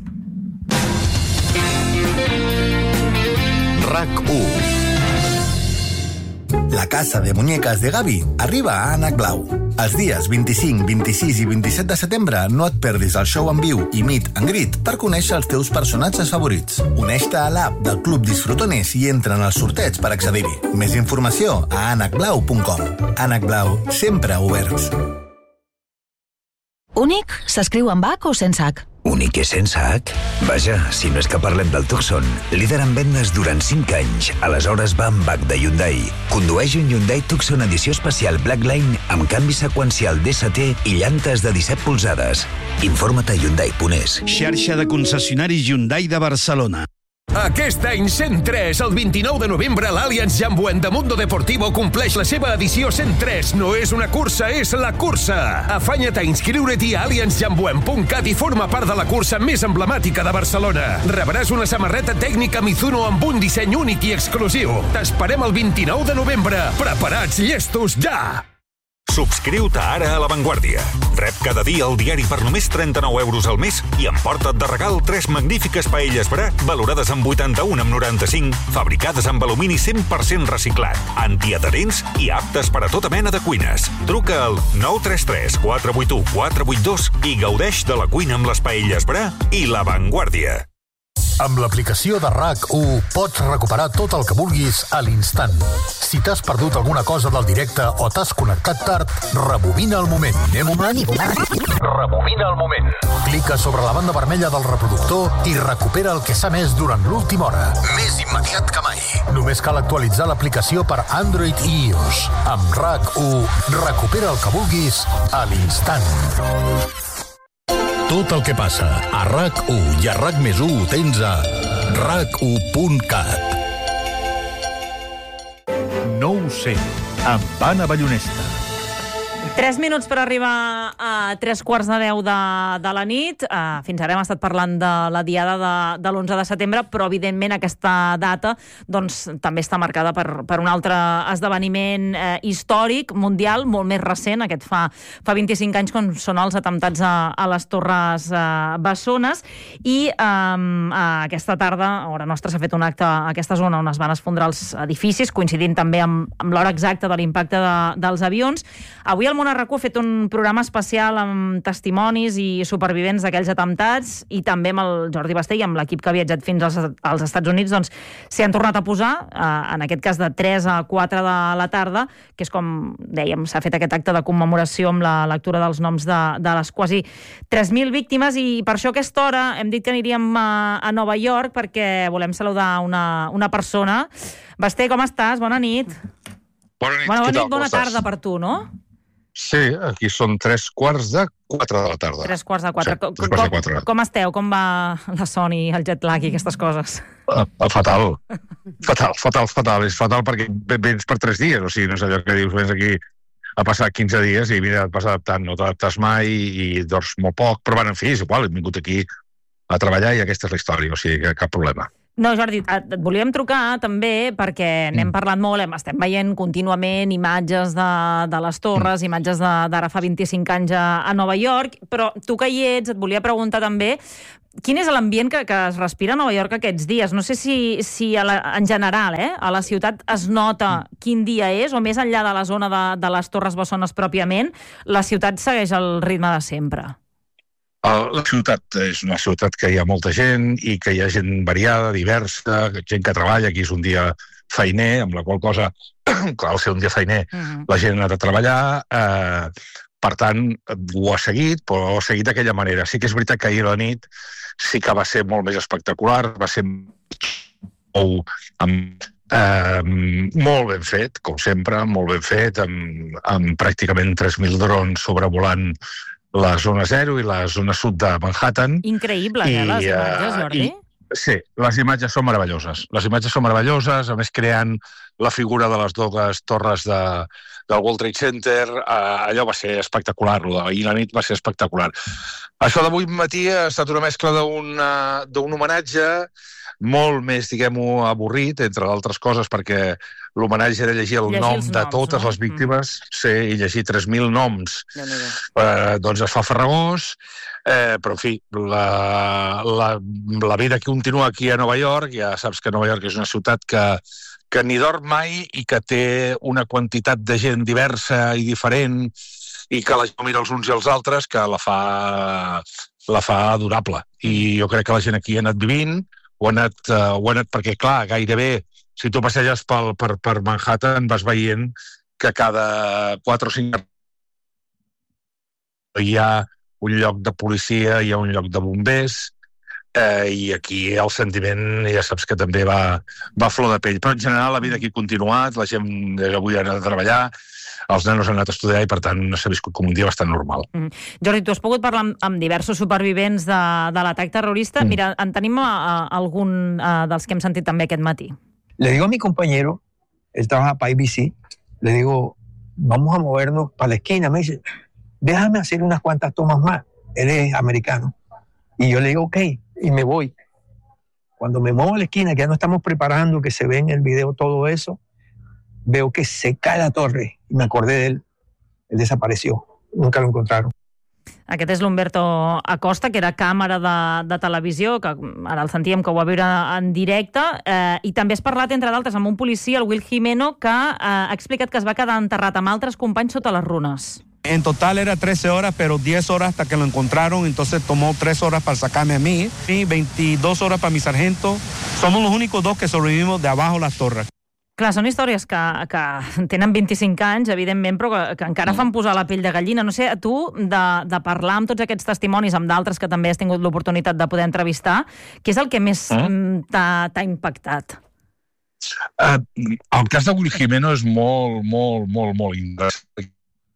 RAC u. La casa de muñecas de Gavi arriba a Ànec Blau. Els dies vint-i-cinc, vint-i-sis i vint-i-set de setembre no et perdis el show en viu i meet and greet per conèixer els teus personatges favorits. Uneix-te a l'app del Club Disfrutones i entra en el sorteig per accedir-hi. Més informació a ànec blau punt com. Ànec Blau, sempre oberts. Únic s'escriu amb H o sense H? Únic i sense H? Vaja, si no és que parlem del Tucson, líder en vendes durant cinc anys. Aleshores va amb H de Hyundai. Condueix un Hyundai Tucson edició especial Blackline amb canvi seqüencial D S T i llantes de disset polzades. Informa't a hyundai punt es. Xarxa de concessionaris Hyundai de Barcelona. Aquest any cent tres, el vint-i-nou de novembre, l'Allianz Jambuent de Mundo Deportivo compleix la seva edició cent tres. No és una cursa, és la cursa. Afanya't a inscriure-t'hi a allianz jambuent punt cat i forma part de la cursa més emblemàtica de Barcelona. Rebràs una samarreta tècnica Mizuno amb un disseny únic i exclusiu. T'esperem el vint-i-nou de novembre. Preparats, llestos, ja! Subscriu-te ara a La Vanguardia. Rep cada dia el diari per només trenta-nou euros al mes i emporta't de regal tres magnífiques paelles Bra valorades en vuitanta-un amb noranta-cinc, fabricades amb alumini cent per cent reciclat, antiadherents i aptes per a tota mena de cuines. Truca al nou tres tres, quatre vuit u, quatre vuit dos i gaudeix de la cuina amb les paelles Bra i La Vanguardia. Amb l'aplicació de RAC u pots recuperar tot el que vulguis a l'instant. Si t'has perdut alguna cosa del directe o t'has connectat tard, rebobina el moment. Rebobina el moment. Clica sobre la banda vermella del reproductor i recupera el que s'ha emès durant l'última hora. Més immediat que mai. Només cal actualitzar l'aplicació per Android i iOS. Amb RAC u, recupera el que vulguis a l'instant. Tot el que passa a RAC u i a RAC més u ho tens a rac u punt cat. No ho sé, amb Anna Ballonesta. Tres minuts per arribar a tres quarts de deu de, de la nit. Uh, fins ara hem estat parlant de la diada de, de l'onze de setembre, però evidentment aquesta data doncs, també està marcada per, per un altre esdeveniment eh, històric, mundial, molt més recent. Aquest fa, fa vint-i-cinc anys, com són els atemptats a, a les Torres eh, Bessones. I um, aquesta tarda, a hora nostra, s'ha fet un acte a aquesta zona on es van esfondrar els edificis, coincidint també amb, amb l'hora exacta de l'impacte de, dels avions. Avui el Món RAC u ha fet un programa especial amb testimonis i supervivents d'aquells atemptats i també amb el Jordi Basté i amb l'equip que ha viatjat fins als, als Estats Units, doncs s'hi han tornat a posar, eh, en aquest cas de tres a quatre de la tarda, que és com dèiem, s'ha fet aquest acte de commemoració amb la lectura dels noms de, de les quasi tres mil víctimes i per això a aquesta hora hem dit que aniríem a, a Nova York perquè volem saludar una, una persona. Basté, com estàs? Bona nit. Bona nit, bona què nit, tal? bona tarda per tu, no? Sí, aquí són tres quarts de quatre de la tarda. Tres quarts de quatre. Sí, tres quarts de quatre. Com, com esteu? Com va la son i el jet lag i aquestes coses? Uh, fatal. Fatal, fatal, fatal. És fatal perquè vens per tres dies, o sigui, no és allò que dius, vens aquí a passar quinze dies i mira, et vas adaptant, no t'adaptes mai i dors molt poc, però bueno, en fi, és igual, hem vingut aquí a treballar i aquesta és la història, o sigui, cap problema. No, Jordi, et volíem trucar també perquè n'hem parlat molt, hem, estem veient contínuament imatges de, de les torres, imatges d'ara fa vint-i-cinc anys a, a Nova York, però tu que hi ets, et volia preguntar també quin és l'ambient que, que es respira a Nova York aquests dies? No sé si, si a la, en general eh, a la ciutat es nota quin dia és, o més enllà de la zona de, de les Torres Bessones pròpiament, la ciutat segueix el ritme de sempre. La ciutat és una ciutat que hi ha molta gent i que hi ha gent variada, diversa, gent que treballa, aquí és un dia feiner, amb la qual cosa, clar, al ser un dia feiner, uh-huh. la gent ha anat a treballar, eh, per tant, ho ha seguit, però ho ha seguit d'aquella manera. Sí que és veritat que ahir a la nit sí que va ser molt més espectacular, va ser molt, amb, eh, molt ben fet, com sempre, molt ben fet, amb, amb pràcticament tres mil drons sobrevolant la zona zero i la zona sud de Manhattan. Increïble, eh, les imatges, Jordi? I, sí, les imatges són meravelloses. Les imatges són meravelloses, a més creant la figura de les dues torres de, del World Trade Center, eh, allò va ser espectacular, ahir la nit va ser espectacular. Això d'avui matí ha estat una mescla d'un homenatge molt més, diguem-ho, avorrit, entre d'altres coses, perquè l'homenatge era llegir el llegir nom de noms, totes no? les víctimes, mm. sí, i llegir tres mil noms. No, no, no. Eh, doncs es fa farragós, eh, però en fi, la, la, la vida que continua aquí a Nova York, ja saps que Nova York és una ciutat que, que ni dorm mai i que té una quantitat de gent diversa i diferent i que la gent mira els uns i els altres que la fa, la fa adorable. I jo crec que la gent aquí ha anat vivint, ho ha anat, uh, ho ha anat perquè, clar, gairebé, si tu passeges pel, per, per Manhattan, vas veient que cada quatre o cinc hi ha un lloc de policia, hi ha un lloc de bombers, eh, i aquí el sentiment, ja saps que també va, va a flor de pell. Però en general la vida aquí ha continuat, la gent avui ha anat a treballar, els nanos han anat a estudiar i, per tant, s'ha viscut com un dia bastant normal. Mm. Jordi, tu has pogut parlar amb, amb diversos supervivents de, de l'atac terrorista. Mm. Mira, en tenim a, a, algun a, dels que hem sentit també aquest matí. Le digo a mi compañero, él trabaja para A B C, le digo, vamos a movernos para la esquina. Me dice, déjame hacer unas cuantas tomas más. Él es americano. Y yo le digo, ok, y me voy. Cuando me muevo a la esquina, que ya no estamos preparando, que se ve en el video todo eso, veo que se cae la torre y me acordé de él. Él desapareció. Nunca lo encontraron. Aquest és l'Humberto Acosta, que era càmera de, de televisió, que ara el sentíem que ho va veure en directe, eh, i també has parlat, entre d'altres, amb un policia, el Will Jimeno, que eh, ha explicat que es va quedar enterrat amb altres companys sota les runes. En total era trece horas, pero diez horas hasta que lo encontraron, entonces tomó tres horas para sacarme a mí, y veintidós horas para mi sargento. Somos los únicos dos que sobrevivimos de abajo las torres. Clar, són històries que, que tenen vint-i-cinc anys, evidentment, però que, que encara fan posar la pell de gallina. No sé, a tu, de, de parlar amb tots aquests testimonis, amb d'altres que també has tingut l'oportunitat de poder entrevistar, què és el que més mm. t'ha impactat? Uh, el cas de Will Jimeno és molt, molt, molt, molt interessant.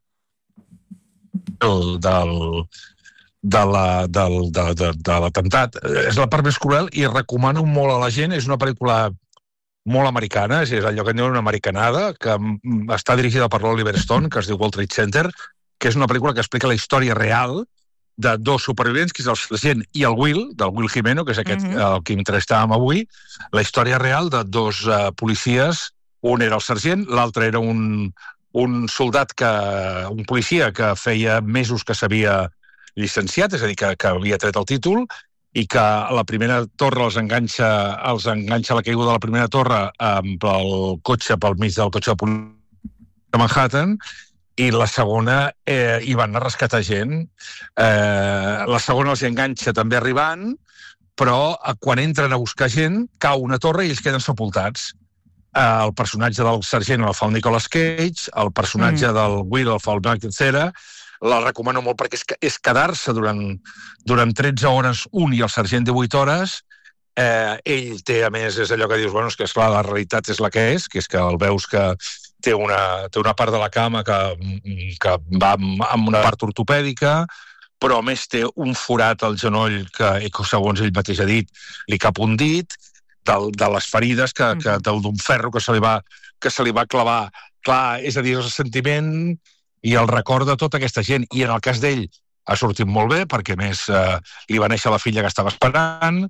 El, del, de l'atemptat. És la part més cruel i recomano molt a la gent. És una pel·lícula molt americana, és allò que en diuen una americanada, que està dirigida per l'Oliver Stone, que es diu World Trade Center, que és una pel·lícula que explica la història real de dos supervivents, que és el sergent i el Will, del Will Jimeno, que és aquest uh-huh. el que entrevistàvem avui, la història real de dos uh, policies, un era el sergent, l'altre era un, un soldat, que, un policia que feia mesos que s'havia llicenciat, és a dir, que, que havia tret el títol, i que la primera torre els enganxa, els enganxa la caiguda de la primera torre amb el cotxe pel mig del cotxe de Manhattan, i la segona eh, hi van a rescatar gent. Eh, la segona els enganxa també arribant, però quan entren a buscar gent cau una torre i ells queden sepultats. Eh, el personatge del sergent el fa el Nicolas Cage, el personatge mm. del Will el fa el Michael Cera. La recomano molt perquè és, és quedar-se durant, durant tretze hores un i el sergent divuit hores. Eh, ell té, a més, és allò que dius, bueno, és que esclar, la realitat és la que és, que és que el veus que, té una, té una part de la cama que, que va amb una part ortopèdica, però a més té un forat al genoll que, segons ell mateix ha dit, li cap un dit, del, de les ferides que, que, d'un ferro que se li va, que se li va clavar. Clar, és a dir, el sentiment i el record de tota aquesta gent. I en el cas d'ell ha sortit molt bé, perquè a més eh, li va néixer la filla que estava esperant,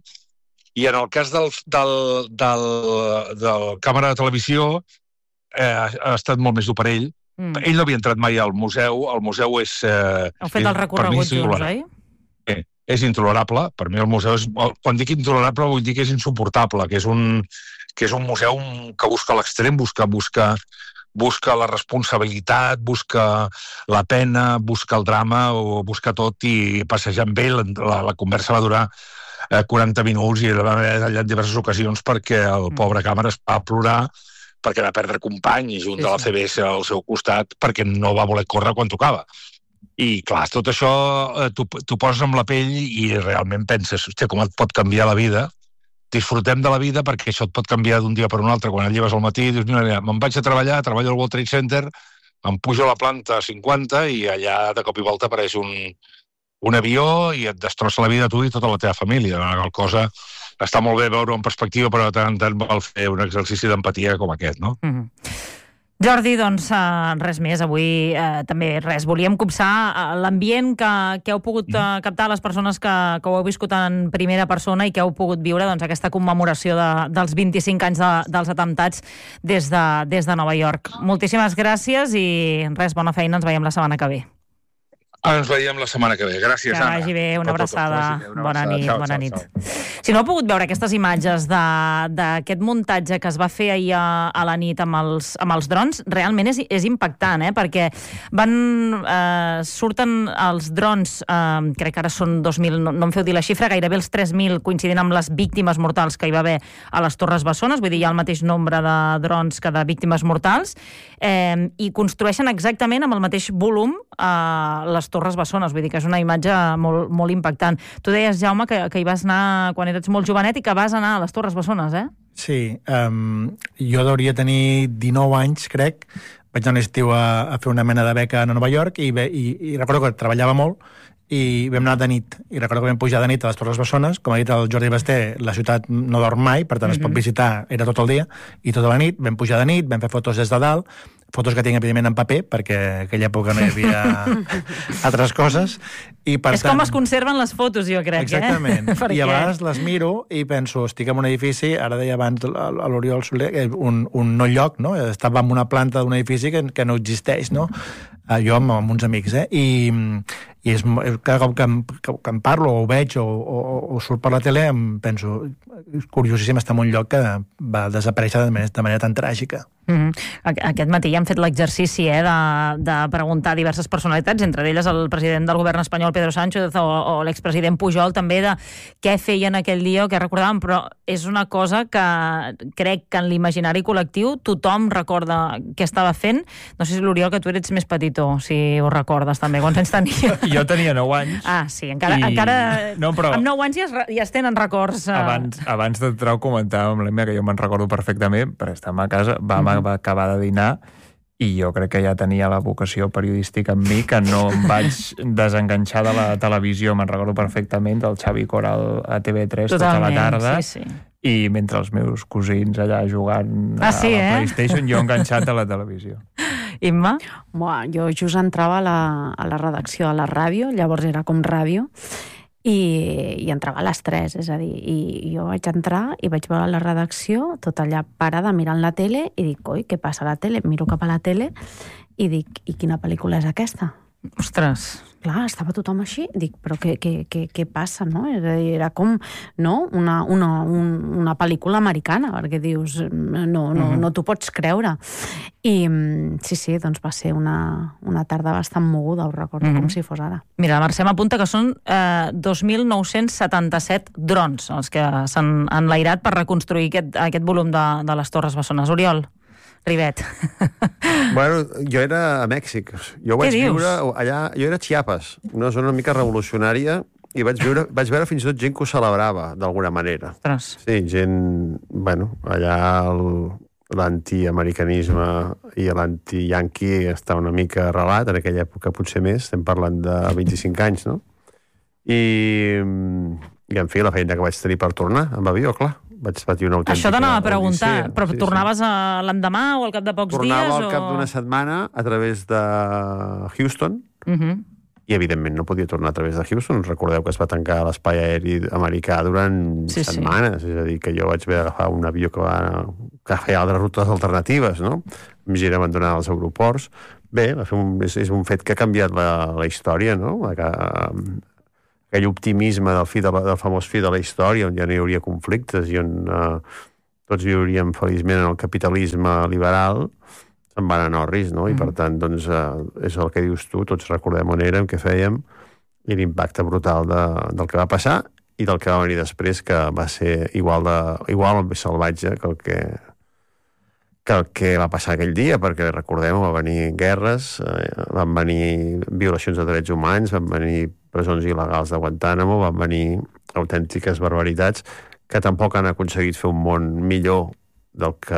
i en el cas del, del, del, del càmera de televisió eh, ha estat molt més dur per ell. Mm. Ell no havia entrat mai al museu, el museu és... Eh, Heu fet el recorregut junts, oi? Eh, és intolerable, per mi el museu és... Quan dic intolerable vull dir que és insuportable, que és un, que és un museu que busca l'extrem, busca, busca, busca la responsabilitat, busca la pena, busca el drama, o busca tot, i passejar amb ell, la, la conversa va durar quaranta minuts i va haver en diverses ocasions perquè el pobre càmera es va plorar perquè va perdre company i junt de la C B S al seu costat perquè no va voler córrer quan tocava. I clar, tot això t'ho poses amb la pell i realment penses, hòstia, com et pot canviar la vida? Disfrutem de la vida perquè això et pot canviar d'un dia per un altre. Quan et lleves al matí dius, mira, me'n vaig a treballar, treballo al World Trade Center, em pujo a la planta cinquanta i allà de cop i volta apareix un un avió i et destrossa la vida a tu i tota la teva família. La cosa està molt bé veure-ho en perspectiva, però de tant en tant val fer un exercici d'empatia com aquest, no? Mm-hmm. Jordi, doncs uh, res més. Avui uh, també res. Volíem copsar uh, l'ambient que, que heu pogut uh, captar les persones que, que ho heu viscut en primera persona i que heu pogut viure doncs, aquesta commemoració de, dels vint-i-cinc anys de, dels atemptats des de, des de Nova York. Moltíssimes gràcies i res, bona feina. Ens veiem la setmana que ve. Ens veiem la setmana que ve. Gràcies, Anna. Que vagi bé, una abraçada. Bona nit, bona nit. Si no heu pogut veure aquestes imatges d'aquest muntatge que es va fer ahir a, a la nit amb els, amb els drons, realment és, és impactant, eh? Perquè van, eh, surten els drons, eh, crec que ara són dos mil, no, no em feu dir la xifra, gairebé els tres mil, coincidint amb les víctimes mortals que hi va haver a les Torres Bessones, vull dir, hi ha el mateix nombre de drons que de víctimes mortals, eh, i construeixen exactament amb el mateix volum eh, les Torres Bessones, vull dir que és una imatge molt, molt impactant. Tu deies, Jaume, que, que hi vas anar quan eres molt jovenet i que vas anar a les Torres Bessones, eh? Sí, um, jo hauria tenir dinou anys, crec. Vaig anar a l'estiu a, a fer una mena de beca a Nova York i, ve, i, i recordo que treballava molt i vam anar de nit. I recordo que vam pujar de nit a les Torres Bessones. Com ha dit el Jordi Basté, la ciutat no dorm mai, per tant mm-hmm. es pot visitar, era tot el dia i tota la nit. Vam pujar de nit, vam fer fotos des de dalt, fotos que tinc, evidentment, en paper, perquè en aquella època no hi havia altres coses. I, per és tant, com es conserven les fotos, jo crec, exactament. eh? Perquè... I a vegades les miro i penso, estic en un edifici, ara deia abans a l'Oriol Soler, un, un no lloc, no? Estava en una planta d'un edifici que, que no existeix, no? Jo amb, amb uns amics, eh? I, i és, cada cop que em, que, que em parlo o ho veig o, o, o surt per la tele em penso, és curiosíssim estar en un lloc que va desaparèixer de manera, de manera tan tràgica. Mm-hmm. Aquest matí ja hem fet l'exercici eh, de, de preguntar a diverses personalitats, entre elles el president del govern espanyol Pedro Sánchez o, o l'expresident Pujol, també de què feien aquell dia o què recordaven, però és una cosa que crec que en l'imaginari col·lectiu tothom recorda què estava fent. No sé si l'Oriol, que tu eres més petitó, si ho recordes també, quants anys tenia? Jo tenia nou anys. Ah, sí, encara, i... encara... No, però... amb nou anys ja es, ja es tenen records. Uh... Abans, abans d'entrar ho comentàvem amb l'Emma, que jo me'n recordo perfectament, perquè estàvem a casa, vam mm-hmm. acabar de dinar i jo crec que ja tenia la vocació periodística en mi, que no em vaig desenganxar de la televisió. Me'n recordo perfectament del Xavi Coral a T V tres totalment, tota la tarda. Sí, sí. I mentre els meus cosins allà jugant ah, sí, a la eh? PlayStation, jo enganxat a la televisió. Imma? Buah, jo just entrava a la, a la redacció de la ràdio, llavors era com ràdio, i, i entrava a les tres, és a dir, i jo vaig entrar i vaig veure la redacció, tot allà parada mirant la tele, i dic, oi, què passa a la tele? Miro cap a la tele i dic, i quina pel·lícula és aquesta? Ostres! Clar, estava tothom així, dic, però què, què, què, què passa, no? Era com, no?, una, una, una pel·lícula americana, perquè dius, no, no, mm-hmm. no t'ho pots creure. I sí, sí, doncs va ser una, una tarda bastant moguda, ho recordo mm-hmm. com si fos ara. Mira, la Mercè m'apunta que són eh, dos mil nou-cents setanta-set drons els que s'han enlairat per reconstruir aquest, aquest volum de, de les Torres Bessones. Oriol? Ribet. Bueno, jo era a Mèxic. Jo vaig viure allà... Jo era a Chiapas, una zona una mica revolucionària, i vaig veure, vaig veure fins i tot gent que ho celebrava, d'alguna manera. Ostres. Sí, gent... Bueno, allà el, l'anti-americanisme i l'anti-yanqui està una mica arrelat, en aquella època potser més, estem parlant de vint-i-cinc anys, no? I, i en fi, la feina que vaig tenir per tornar amb avió, clar. Vaig patir una autèntica... Això t'anava a preguntar, odissea. però sí, tornaves sí. a l'endemà o al cap de pocs Tornava dies? Tornava al o... cap d'una setmana a través de Houston, uh -huh. i evidentment no podia tornar a través de Houston. Recordeu que es va tancar l'espai aeri americà durant sí, setmanes, sí. És a dir, que jo vaig haver d'agafar un avió que, va, que feia altres rutes alternatives, no? Em gira abandonar els aeroports. Bé, va fer un, és, és un fet que ha canviat la, la història, no? Que, aquell optimisme del, fi de la, del famós fi de la història, on ja no hi hauria conflictes i on eh, tots viuríem feliçment en el capitalisme liberal, se'n van anar orris, no? I, per tant, doncs, eh, és el que dius tu, tots recordem on érem, què fèiem, i l'impacte brutal de, del que va passar i del que va venir després, que va ser igual, de, igual o més salvatge que el que, que el que va passar aquell dia, perquè, recordem, va venir guerres, eh, van venir violacions de drets humans, van venir presons il·legals de Guantánamo, van venir autèntiques barbaritats que tampoc han aconseguit fer un món millor del que...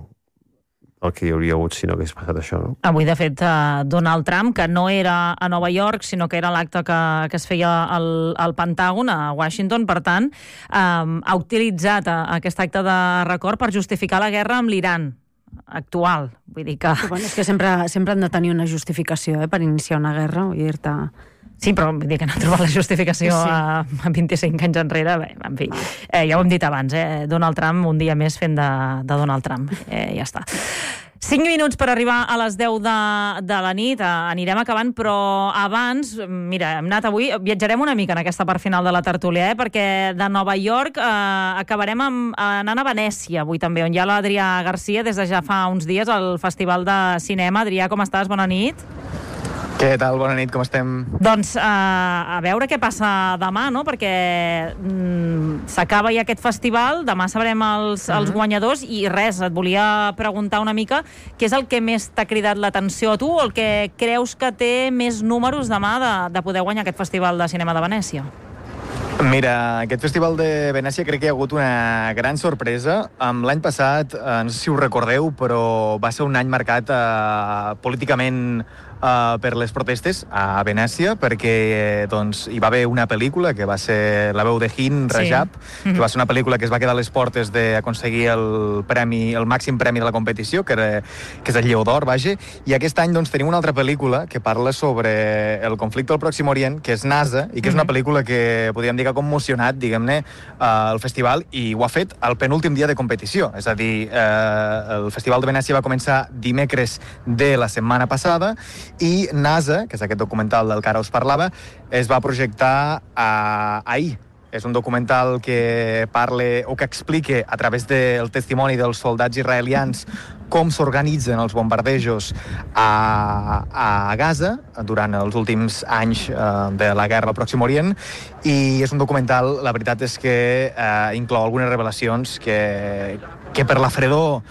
el que hi hauria hagut si no hagués passat això, no? Avui, de fet, Donald Trump, que no era a Nova York, sinó que era l'acte que, que es feia al, al Pentàgon, a Washington, per tant, eh, ha utilitzat aquest acte de record per justificar la guerra amb l'Iran actual. Vull dir que... Bueno, és que sempre, sempre han de tenir una justificació eh, per iniciar una guerra, vull dir-te... Sí, però vull dir que no ha trobat la justificació sí. a, a vint-i-cinc anys enrere. Bé, en fi, eh, ja ho hem dit abans, eh? Donald Trump un dia més fent de, de Donald Trump. Eh, ja està. cinc minuts per arribar a les deu de, de la nit. Eh, anirem acabant, però abans, mira, hem anat avui, viatjarem una mica en aquesta part final de la tertúlia, eh? Perquè de Nova York eh, acabarem amb, anant a Venècia avui també, on hi ha l'Adrià Garcia des de ja fa uns dies al Festival de Cinema. Adrià, com estàs? Bona nit. Què tal? Bona nit, com estem? Doncs uh, a veure què passa demà, no? Perquè mm, s'acaba ja aquest festival, demà sabrem els, uh-huh. els guanyadors, i res, et volia preguntar una mica què és el que més t'ha cridat l'atenció a tu, o el que creus que té més números demà de, de poder guanyar aquest Festival de Cinema de Venècia? Mira, aquest Festival de Venècia crec que hi ha hagut una gran sorpresa. L'any passat, no sé si ho recordeu, però va ser un any marcat eh, políticament Uh, per les protestes a Venècia, perquè doncs, hi va haver una pel·lícula que va ser La veu de Hind Rajab, sí. que va ser una pel·lícula que es va quedar a les portes d'aconseguir el premi, el màxim premi de la competició, que, era, que és el Lleó d'Or, vaja, i aquest any doncs, tenim una altra pel·lícula que parla sobre el conflicte al Pròxim Orient, que és NASA, i que és una pel·lícula que podríem dir que ha commocionat, diguem-ne, uh, el festival, i ho ha fet al penúltim dia de competició. És a dir, uh, el Festival de Venècia va començar dimecres de la setmana passada, i NASA, que és aquest documental del que ara us parlava, es va projectar a, ahir. És un documental que parla o que explica a través del testimoni dels soldats israelians com s'organitzen els bombardejos a, a Gaza durant els últims anys eh, de la guerra al Pròxim Orient, i és un documental, la veritat és que eh, inclou algunes revelacions que, que per la fredor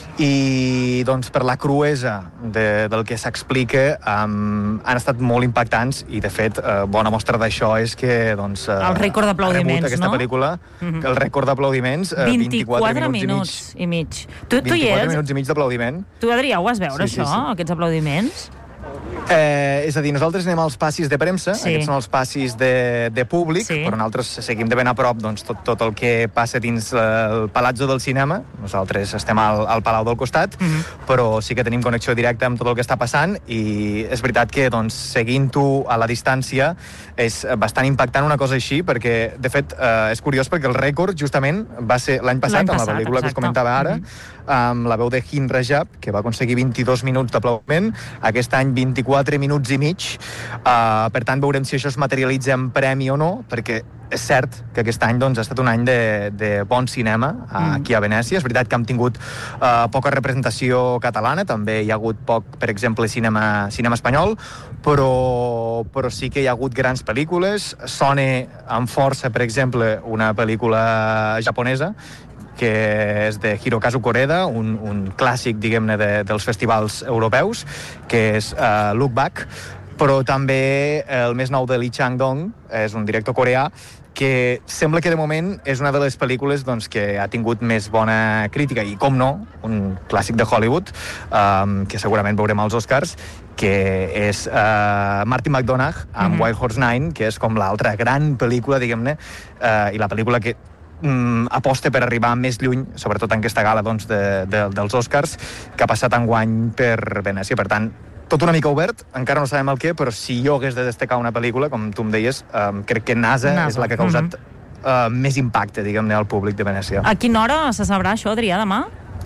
i doncs, per la cruesa de, del que s'explica um, han estat molt impactants, i de fet uh, bona mostra d'això és que doncs, uh, el rècord d'aplaudiments, ha rebut aquesta no? pel·lícula, mm-hmm. el rècord d'aplaudiments uh, vint-i-quatre minuts i mig. Tu, tu hi eres? vint-i-quatre minuts i mig d'aplaudiment. Tu, Adrià, ho vas veure, sí, això, sí, sí. aquests aplaudiments? Eh, és a dir, nosaltres anem als passis de premsa, sí. aquests són els passis de, de públic, sí. però nosaltres seguim de ben a prop doncs, tot, tot el que passa dins el Palazzo del Cinema. Nosaltres estem al, al Palau del costat, mm-hmm. però sí que tenim connexió directa amb tot el que està passant, i és veritat que doncs, seguint-ho a la distància és bastant impactant una cosa així, perquè de fet eh, és curiós perquè el rècord justament va ser l'any passat, amb la pel·lícula exacte. que us comentava ara, mm-hmm. amb La veu de Hind Rajab, que va aconseguir vint-i-dos minuts d'aplaudiment, aquest any vint-i-quatre minuts i mig. Uh, per tant, veurem si això es materialitza en premi o no, perquè és cert que aquest any doncs, ha estat un any de, de bon cinema uh, mm. aquí a Venècia. És veritat que hem tingut uh, poca representació catalana, també hi ha hagut poc, per exemple, cinema, cinema espanyol, però, però sí que hi ha hagut grans pel·lícules. Sona amb força, per exemple, una pel·lícula japonesa, que és de Hirokazu Koreda, un, un clàssic, diguem-ne, de, dels festivals europeus, que és uh, Look Back, però també el més nou de Lee Chang-dong, és un director coreà, que sembla que de moment és una de les pel·lícules doncs, que ha tingut més bona crítica, i com no, un clàssic de Hollywood, um, que segurament veurem als Oscars, que és uh, Martin McDonagh amb mm-hmm. Wild Horse Nine, que és com l'altra gran pel·lícula, diguem-ne, uh, i la pel·lícula que um, aposta per arribar més lluny, sobretot en aquesta gala doncs, de, de, dels Oscars, que ha passat enguany per Venècia. Per tant, tot una mica obert, encara no sabem el què, però si jo hagués de destacar una pel·lícula, com tu em deies, um, crec que NASA, NASA és la que ha causat mm-hmm. uh, més impacte, diguem-ne, al públic de Venècia. A quina hora se sabrà això, Adrià, demà?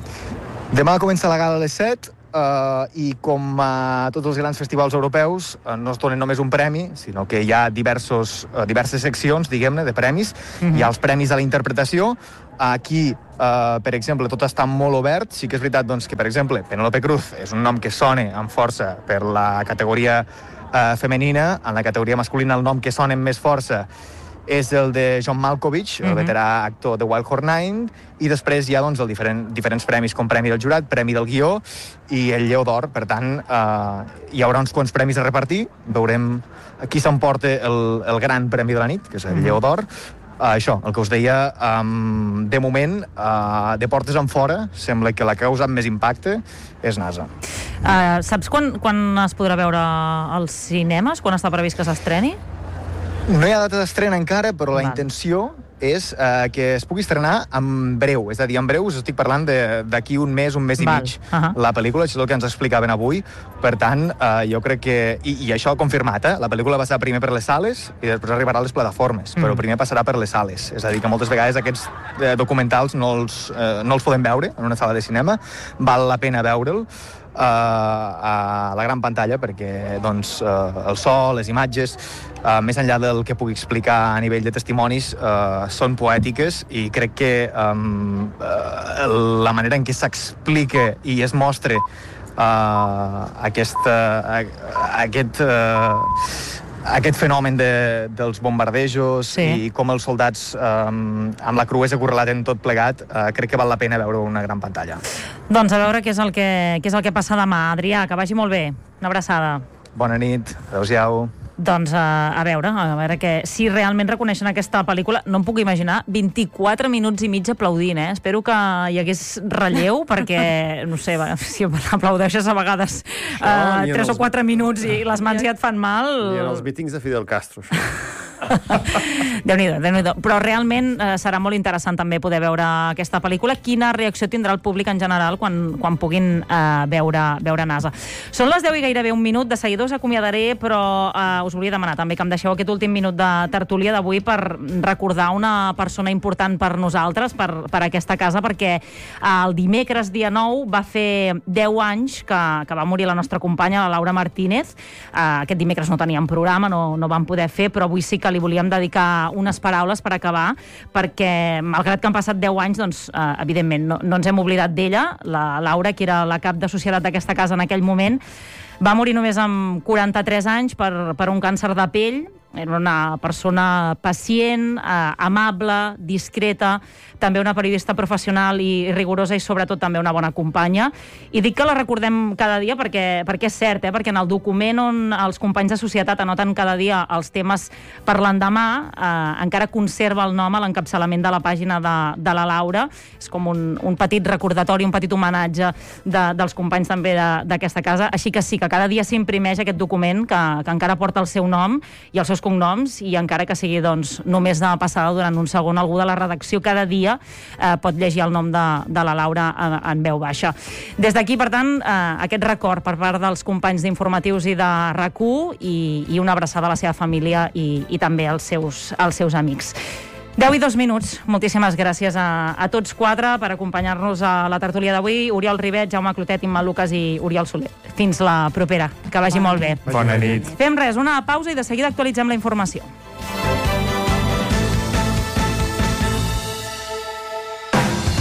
Demà comença la gala a les set, Uh, i com a tots els grans festivals europeus uh, no es donen només un premi, sinó que hi ha diversos, uh, diverses seccions, diguem-ne, de premis. Mm-hmm. Hi ha els premis a la interpretació. Aquí, uh, per exemple, tot està molt obert. Sí que és veritat doncs, que, per exemple, Penélope Cruz és un nom que sona amb força per la categoria uh, femenina. En la categoria masculina el nom que sona amb més força és el de John Malkovich, el mm-hmm. veterà actor de Wild Horse Nine, i després hi ha doncs, el diferent, diferents premis, com Premi del Jurat, Premi del Guió i el Lleó d'Or. Per tant, eh, hi haurà uns quants premis a repartir. Veurem qui s'emporta el, el gran premi de la nit, que és el mm-hmm. Lleó d'Or. Uh, això, el que us deia, um, de moment, uh, de portes en fora, sembla que la que ha causat més impacte és NASA. Uh, saps quan, quan es podrà veure als cinemes? Quan està previst que s'estreni? No hi ha data d'estrena encara, però la Val. intenció és eh, que es pugui estrenar en breu. És a dir, en breu us estic parlant d'aquí un mes, un mes Val. i mig. Uh-huh. La pel·lícula, això és el que ens explicaven avui. Per tant, eh, jo crec que... I, i això confirmat, eh? La pel·lícula passarà primer per les sales i després arribarà a les plataformes, mm. però primer passarà per les sales. És a dir, que moltes vegades aquests eh, documentals no els, eh, no els podem veure en una sala de cinema. Val la pena veure'l Uh, a la gran pantalla perquè doncs, uh, el so, les imatges, uh, més enllà del que pugui explicar a nivell de testimonis, uh, són poètiques, i crec que um, uh, la manera en què s'explica i es mostra uh, aquesta, uh, aquest uh, aquest fenomen de, dels bombardejos sí. i com els soldats um, amb la cruesa que ho relaten tot plegat, uh, crec que val la pena veure una gran pantalla. Doncs a veure què és el que, què és el que passa demà. Adrià, que vagi molt bé. Una abraçada. Bona nit. Adéu-siau. Doncs a, a veure, a veure que, si realment reconeixen aquesta pel·lícula, no em puc imaginar vint-i-quatre minuts i mig aplaudint, eh? Espero que hi hagués relleu, perquè, no sé, si aplaudeixes a vegades uh, tres o quatre minuts i les mans ja et fan mal... Ni en els mítings de Fidel Castro, això. Déu-n'hi-do, Déu-n'hi-do. Però realment eh, serà molt interessant també poder veure aquesta pel·lícula. Quina reacció tindrà el públic en general quan, quan puguin eh, veure, veure NASA. Són les deu i gairebé un minut. De seguida us acomiadaré, però eh, us volia demanar també que em deixeu aquest últim minut de tertúlia d'avui per recordar una persona important per nosaltres, per, per aquesta casa, perquè eh, el dimecres dia nou va fer deu anys que, que va morir la nostra companya, la Laura Martínez. Eh, aquest dimecres no teníem programa, no, no vam poder fer, però avui sí que li volíem dedicar unes paraules per acabar, perquè, malgrat que han passat deu anys, doncs, eh, evidentment, no, no ens hem oblidat d'ella. La Laura, que era la cap de societat d'aquesta casa en aquell moment, va morir només amb quaranta-tres anys per, per un càncer de pell. Era una persona pacient, eh, amable, discreta, també una periodista professional i rigorosa, i sobretot també una bona companya. I dic que la recordem cada dia perquè, perquè és cert, eh? Perquè en el document on els companys de societat anoten cada dia els temes per l'endemà, eh, encara conserva el nom a l'encapçalament de la pàgina de, de la Laura. És com un, un petit recordatori, un petit homenatge de, dels companys també d'aquesta casa. Així que sí, que cada dia s'imprimeix aquest document que, que encara porta el seu nom i els seus cognoms, i encara que sigui doncs, només de passada durant un segon, algú de la redacció cada dia eh, pot llegir el nom de, de la Laura en, en veu baixa. Des d'aquí, per tant, eh, aquest record per part dels companys d'informatius i de R A C u, i, i una abraçada a la seva família i, i també als seus, als seus amics. deu i dos minuts. Moltíssimes gràcies a, a tots quatre per acompanyar-nos a la tertúlia d'avui. Oriol Ribet, Jaume Clotet, Imma Lucas i Oriol Soler. Fins la propera. Que vagi molt bé. Bona nit. Fem res, una pausa i de seguida actualitzem la informació.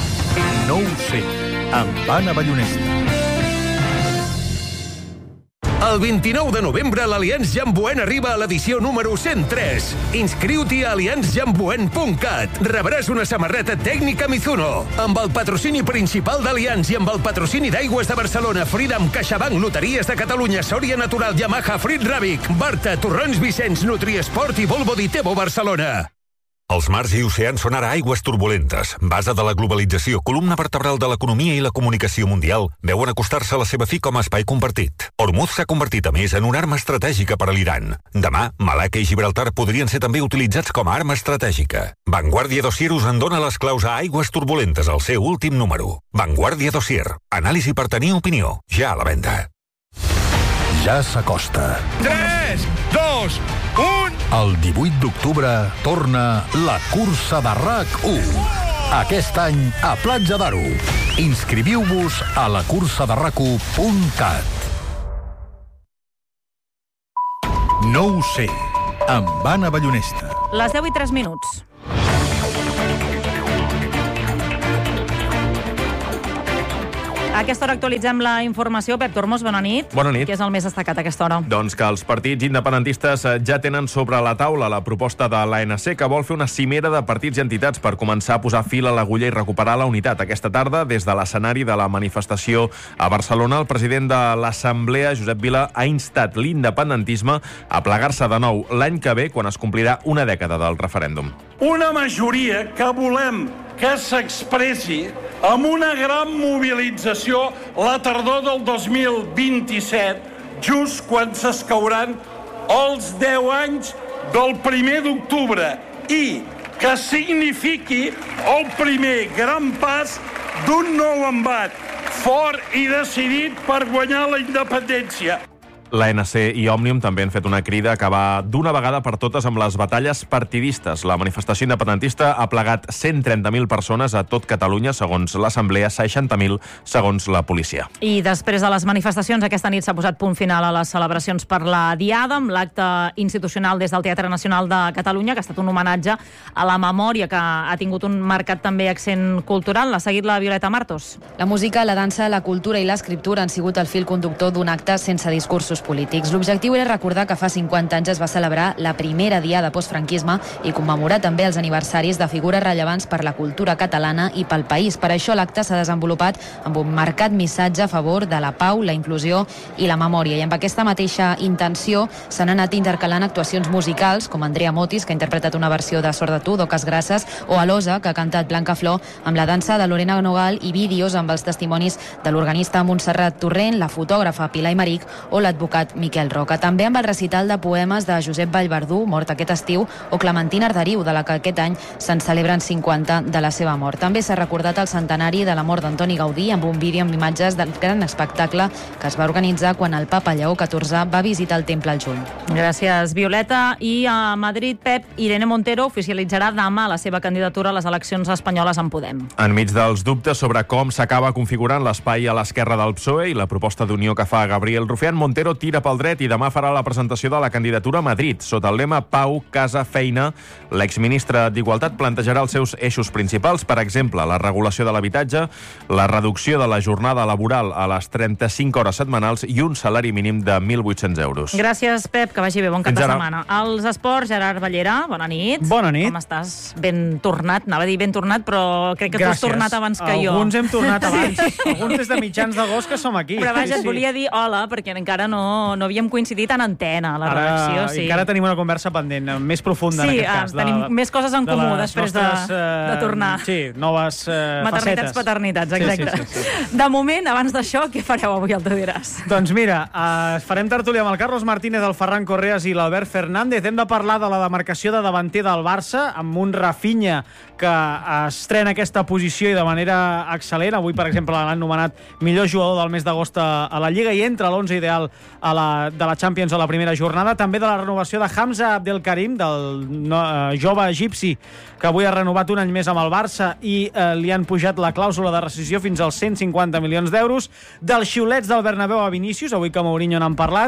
No ho sé, amb Anna Ballonesta. El vint-i-nou de novembre l'Allianz Jamboen arriba a l'edició número cent tres. Inscriu-t'hi a allianz jamboen punt cat. Rebràs una samarreta tècnica Mizuno. Amb el patrocini principal d'Allianz i amb el patrocini d'Aigües de Barcelona, Freedom, CaixaBank, Loteries de Catalunya, Sòria Natural, Yamaha, Frit Ràbic, Barta, Torrons Vicenç, Nutriesport i Volvo Ditebo Barcelona. Els mars i oceans són ara aigües turbulentes. Base de la globalització, columna vertebral de l'economia i la comunicació mundial, veuen acostar-se a la seva fi com a espai compartit. Hormuz s'ha convertit, a més, en una arma estratègica per a l'Iran. Demà, Malacca i Gibraltar podrien ser també utilitzats com a arma estratègica. Vanguardia Dossier us en dona les claus a aigües turbulentes, al seu últim número. Vanguardia Dossier. Anàlisi per tenir opinió. Ja a la venda. Ja s'acosta. tres, dos, un... El divuit d'octubre torna la cursa de RAC u. Aquest any a Platja d'Aro. Inscriviu-vos a la cursa de rac u punt cat. No ho sé, amb Anna Ballonesta. Les deu i tres minuts. A aquesta hora actualitzem la informació. Pep Tormos, bona nit. Bona nit. Què és el més destacat a aquesta hora? Doncs que els partits independentistes ja tenen sobre la taula la proposta de l'A N C, que vol fer una cimera de partits i entitats per començar a posar fil a l'agulla i recuperar la unitat. Aquesta tarda, des de l'escenari de la manifestació a Barcelona, el president de l'Assemblea, Josep Vila, ha instat l'independentisme a plegar-se de nou l'any que ve, quan es complirà una dècada del referèndum. Una majoria que volem que s'expressi amb una gran mobilització la tardor del dos mil vint-i-set, just quan s'escauran els deu anys del primer d'octubre, i que signifiqui el primer gran pas d'un nou embat fort i decidit per guanyar la independència. L'A N C i Òmnium també han fet una crida a acabar d'una vegada per totes amb les batalles partidistes. La manifestació independentista ha plegat cent trenta mil persones a tot Catalunya, segons l'Assemblea, seixanta mil segons la policia. I després de les manifestacions, aquesta nit s'ha posat punt final a les celebracions per la Diada, amb l'acte institucional des del Teatre Nacional de Catalunya, que ha estat un homenatge a la memòria, que ha tingut un marcat també accent cultural. L'ha seguit la Violeta Martos. La música, la dansa, la cultura i l'escriptura han sigut el fil conductor d'un acte sense discursos polítics. L'objectiu era recordar que fa cinquanta anys es va celebrar la primera Diada postfranquisme i commemorar també els aniversaris de figures rellevants per la cultura catalana i pel país. Per això l'acte s'ha desenvolupat amb un marcat missatge a favor de la pau, la inclusió i la memòria. I amb aquesta mateixa intenció s'han anat intercalant actuacions musicals, com Andrea Motis, que ha interpretat una versió de Sort de tu, d'Oques Grasses, o Alosa, que ha cantat Blanca Flor, amb la dansa de Lorena Nogal i vídeos amb els testimonis de l'organista Montserrat Torrent, la fotògrafa Pilar Imeric o l'advocat Miquel Roca. També amb el recital de poemes de Josep Vallverdú, mort aquest estiu, o Clementina Arderiu, de la que aquest any se'n celebren cinquanta de la seva mort. També s'ha recordat el centenari de la mort d'Antoni Gaudí amb un vídeo amb imatges del gran espectacle que es va organitzar quan el papa Lleó catorze va visitar el temple al juny. Gràcies, Violeta. I a Madrid, Pep, Irene Montero oficialitzarà demà la seva candidatura a les eleccions espanyoles en Podem. Enmig dels dubtes sobre com s'acaba configurant l'espai a l'esquerra del P S O E i la proposta d'unió que fa Gabriel Rufián, Montero tira pel dret i demà farà la presentació de la candidatura a Madrid. Sota el lema Pau, Casa, Feina, l'exministre d'Igualtat plantejarà els seus eixos principals, per exemple, la regulació de l'habitatge, la reducció de la jornada laboral a les trenta-cinc hores setmanals i un salari mínim de mil vuit-cents euros. Gràcies, Pep, que vagi bé, bon cap Fins de ara. setmana. Els esports, Gerard Ballera, bona nit. Bona nit. Com estàs? Ben tornat, anava a dir ben tornat, però crec que tu has Gràcies. tornat abans que jo. Alguns hem tornat abans. Alguns des de mitjans d'agost que som aquí. Però vaja, Sí, et sí. volia dir hola, perquè encara no, no havíem coincidit en antena, a la Ara, redacció. Sí. encara tenim una conversa pendent, més profunda Sí, en aquest ah, cas. tenim més coses en comú les després de- nostres, de tornar. Sí, noves eh, Maternitats, facetes. paternitats, Sí, sí, exacte. sí, sí. De moment, abans d'això, què fareu avui al Te diràs? Doncs mira, eh, farem tertúlia amb el Carlos Martínez, el Ferran Correas i l'Albert Fernández. Hem de parlar de la demarcació de davanter del Barça, amb un Rafinha que estrena aquesta posició i de manera excel·lent. Avui, per exemple, l'han nomenat millor jugador del mes d'agost a, a la Lliga i entra a l'onze ideal a la, de la Champions a la primera jornada. També de la renovació de Hamza Abdelkarim, del no, eh, jove egipci, que avui ha renovat un any més amb el Barça i eh, li han pujat la clàusula de rescisió fins als cent cinquanta milions d'euros. Dels xiulets del Bernabéu a Vinícius, avui que Mourinho n'han parlat,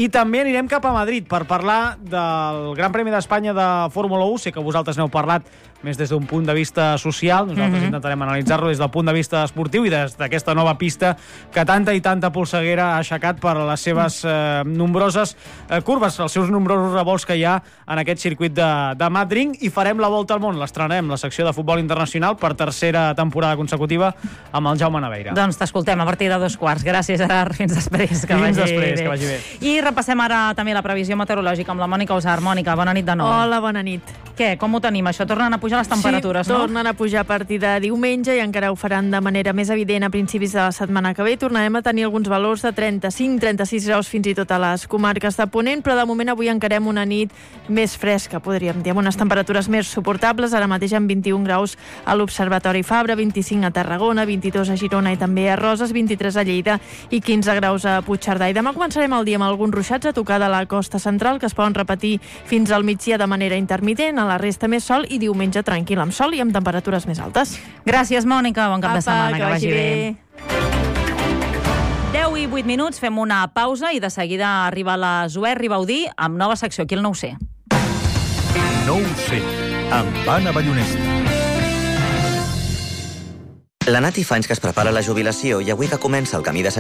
I també anirem cap a Madrid per parlar del Gran Premi d'Espanya de Fórmula u. Sé que vosaltres n'heu parlat més des d'un punt de vista social. Nosaltres mm-hmm. intentarem analitzar-lo des del punt de vista esportiu i des d'aquesta nova pista que tanta i tanta polseguera ha aixecat per les seves eh, nombroses eh, curves, els seus nombrosos revolts que hi ha en aquest circuit de, de Madrid. I farem la volta al món, l'estrenem, la secció de futbol internacional per tercera temporada consecutiva amb el Jaume Naveira. Doncs t'escoltem a partir de dos quarts. Gràcies, Gerard. Fins després. Que Fins vagi després, bé. que vagi bé. I repassem ara també la previsió meteorològica amb la Mònica Usar. Mònica, bona nit de nou. Hola, bona nit. Què, com ho tenim, això? Tornen a pujar les temperatures, sí, no? Sí, tornen a pujar a partir de diumenge i encara ho faran de manera més evident a principis de la setmana que ve. Tornarem a tenir alguns valors de trenta-cinc a trenta-sis graus fins i tot a les comarques de Ponent, però de moment avui encarem una nit més fresca, podríem dir, amb unes temperatures més suportables, ara mateix amb vint-i-un graus a l'Observatori Fabra, vint-i-cinc a Tarragona, vint-i-dos a Girona i també a Roses, vint-i-tres a Lleida i quinze graus a Puigcerdà. I demà començarem el dia amb alguns ruixats a tocar de la costa central que es poden repetir fins al migdia de manera intermitent, a la resta més sol i diumenge tranquil amb sol i amb temperatures més altes. Gràcies, Mònica. Bon cap Apa, de setmana. Que, que vagi bé. bé. deu i vuit minuts, fem una pausa i de seguida arriba la Zoè Ribaudí amb nova secció aquí al Nou C. Nou C, amb Anna Ballonesta. La Nati fa anys que es prepara la jubilació i avui que comença el camí de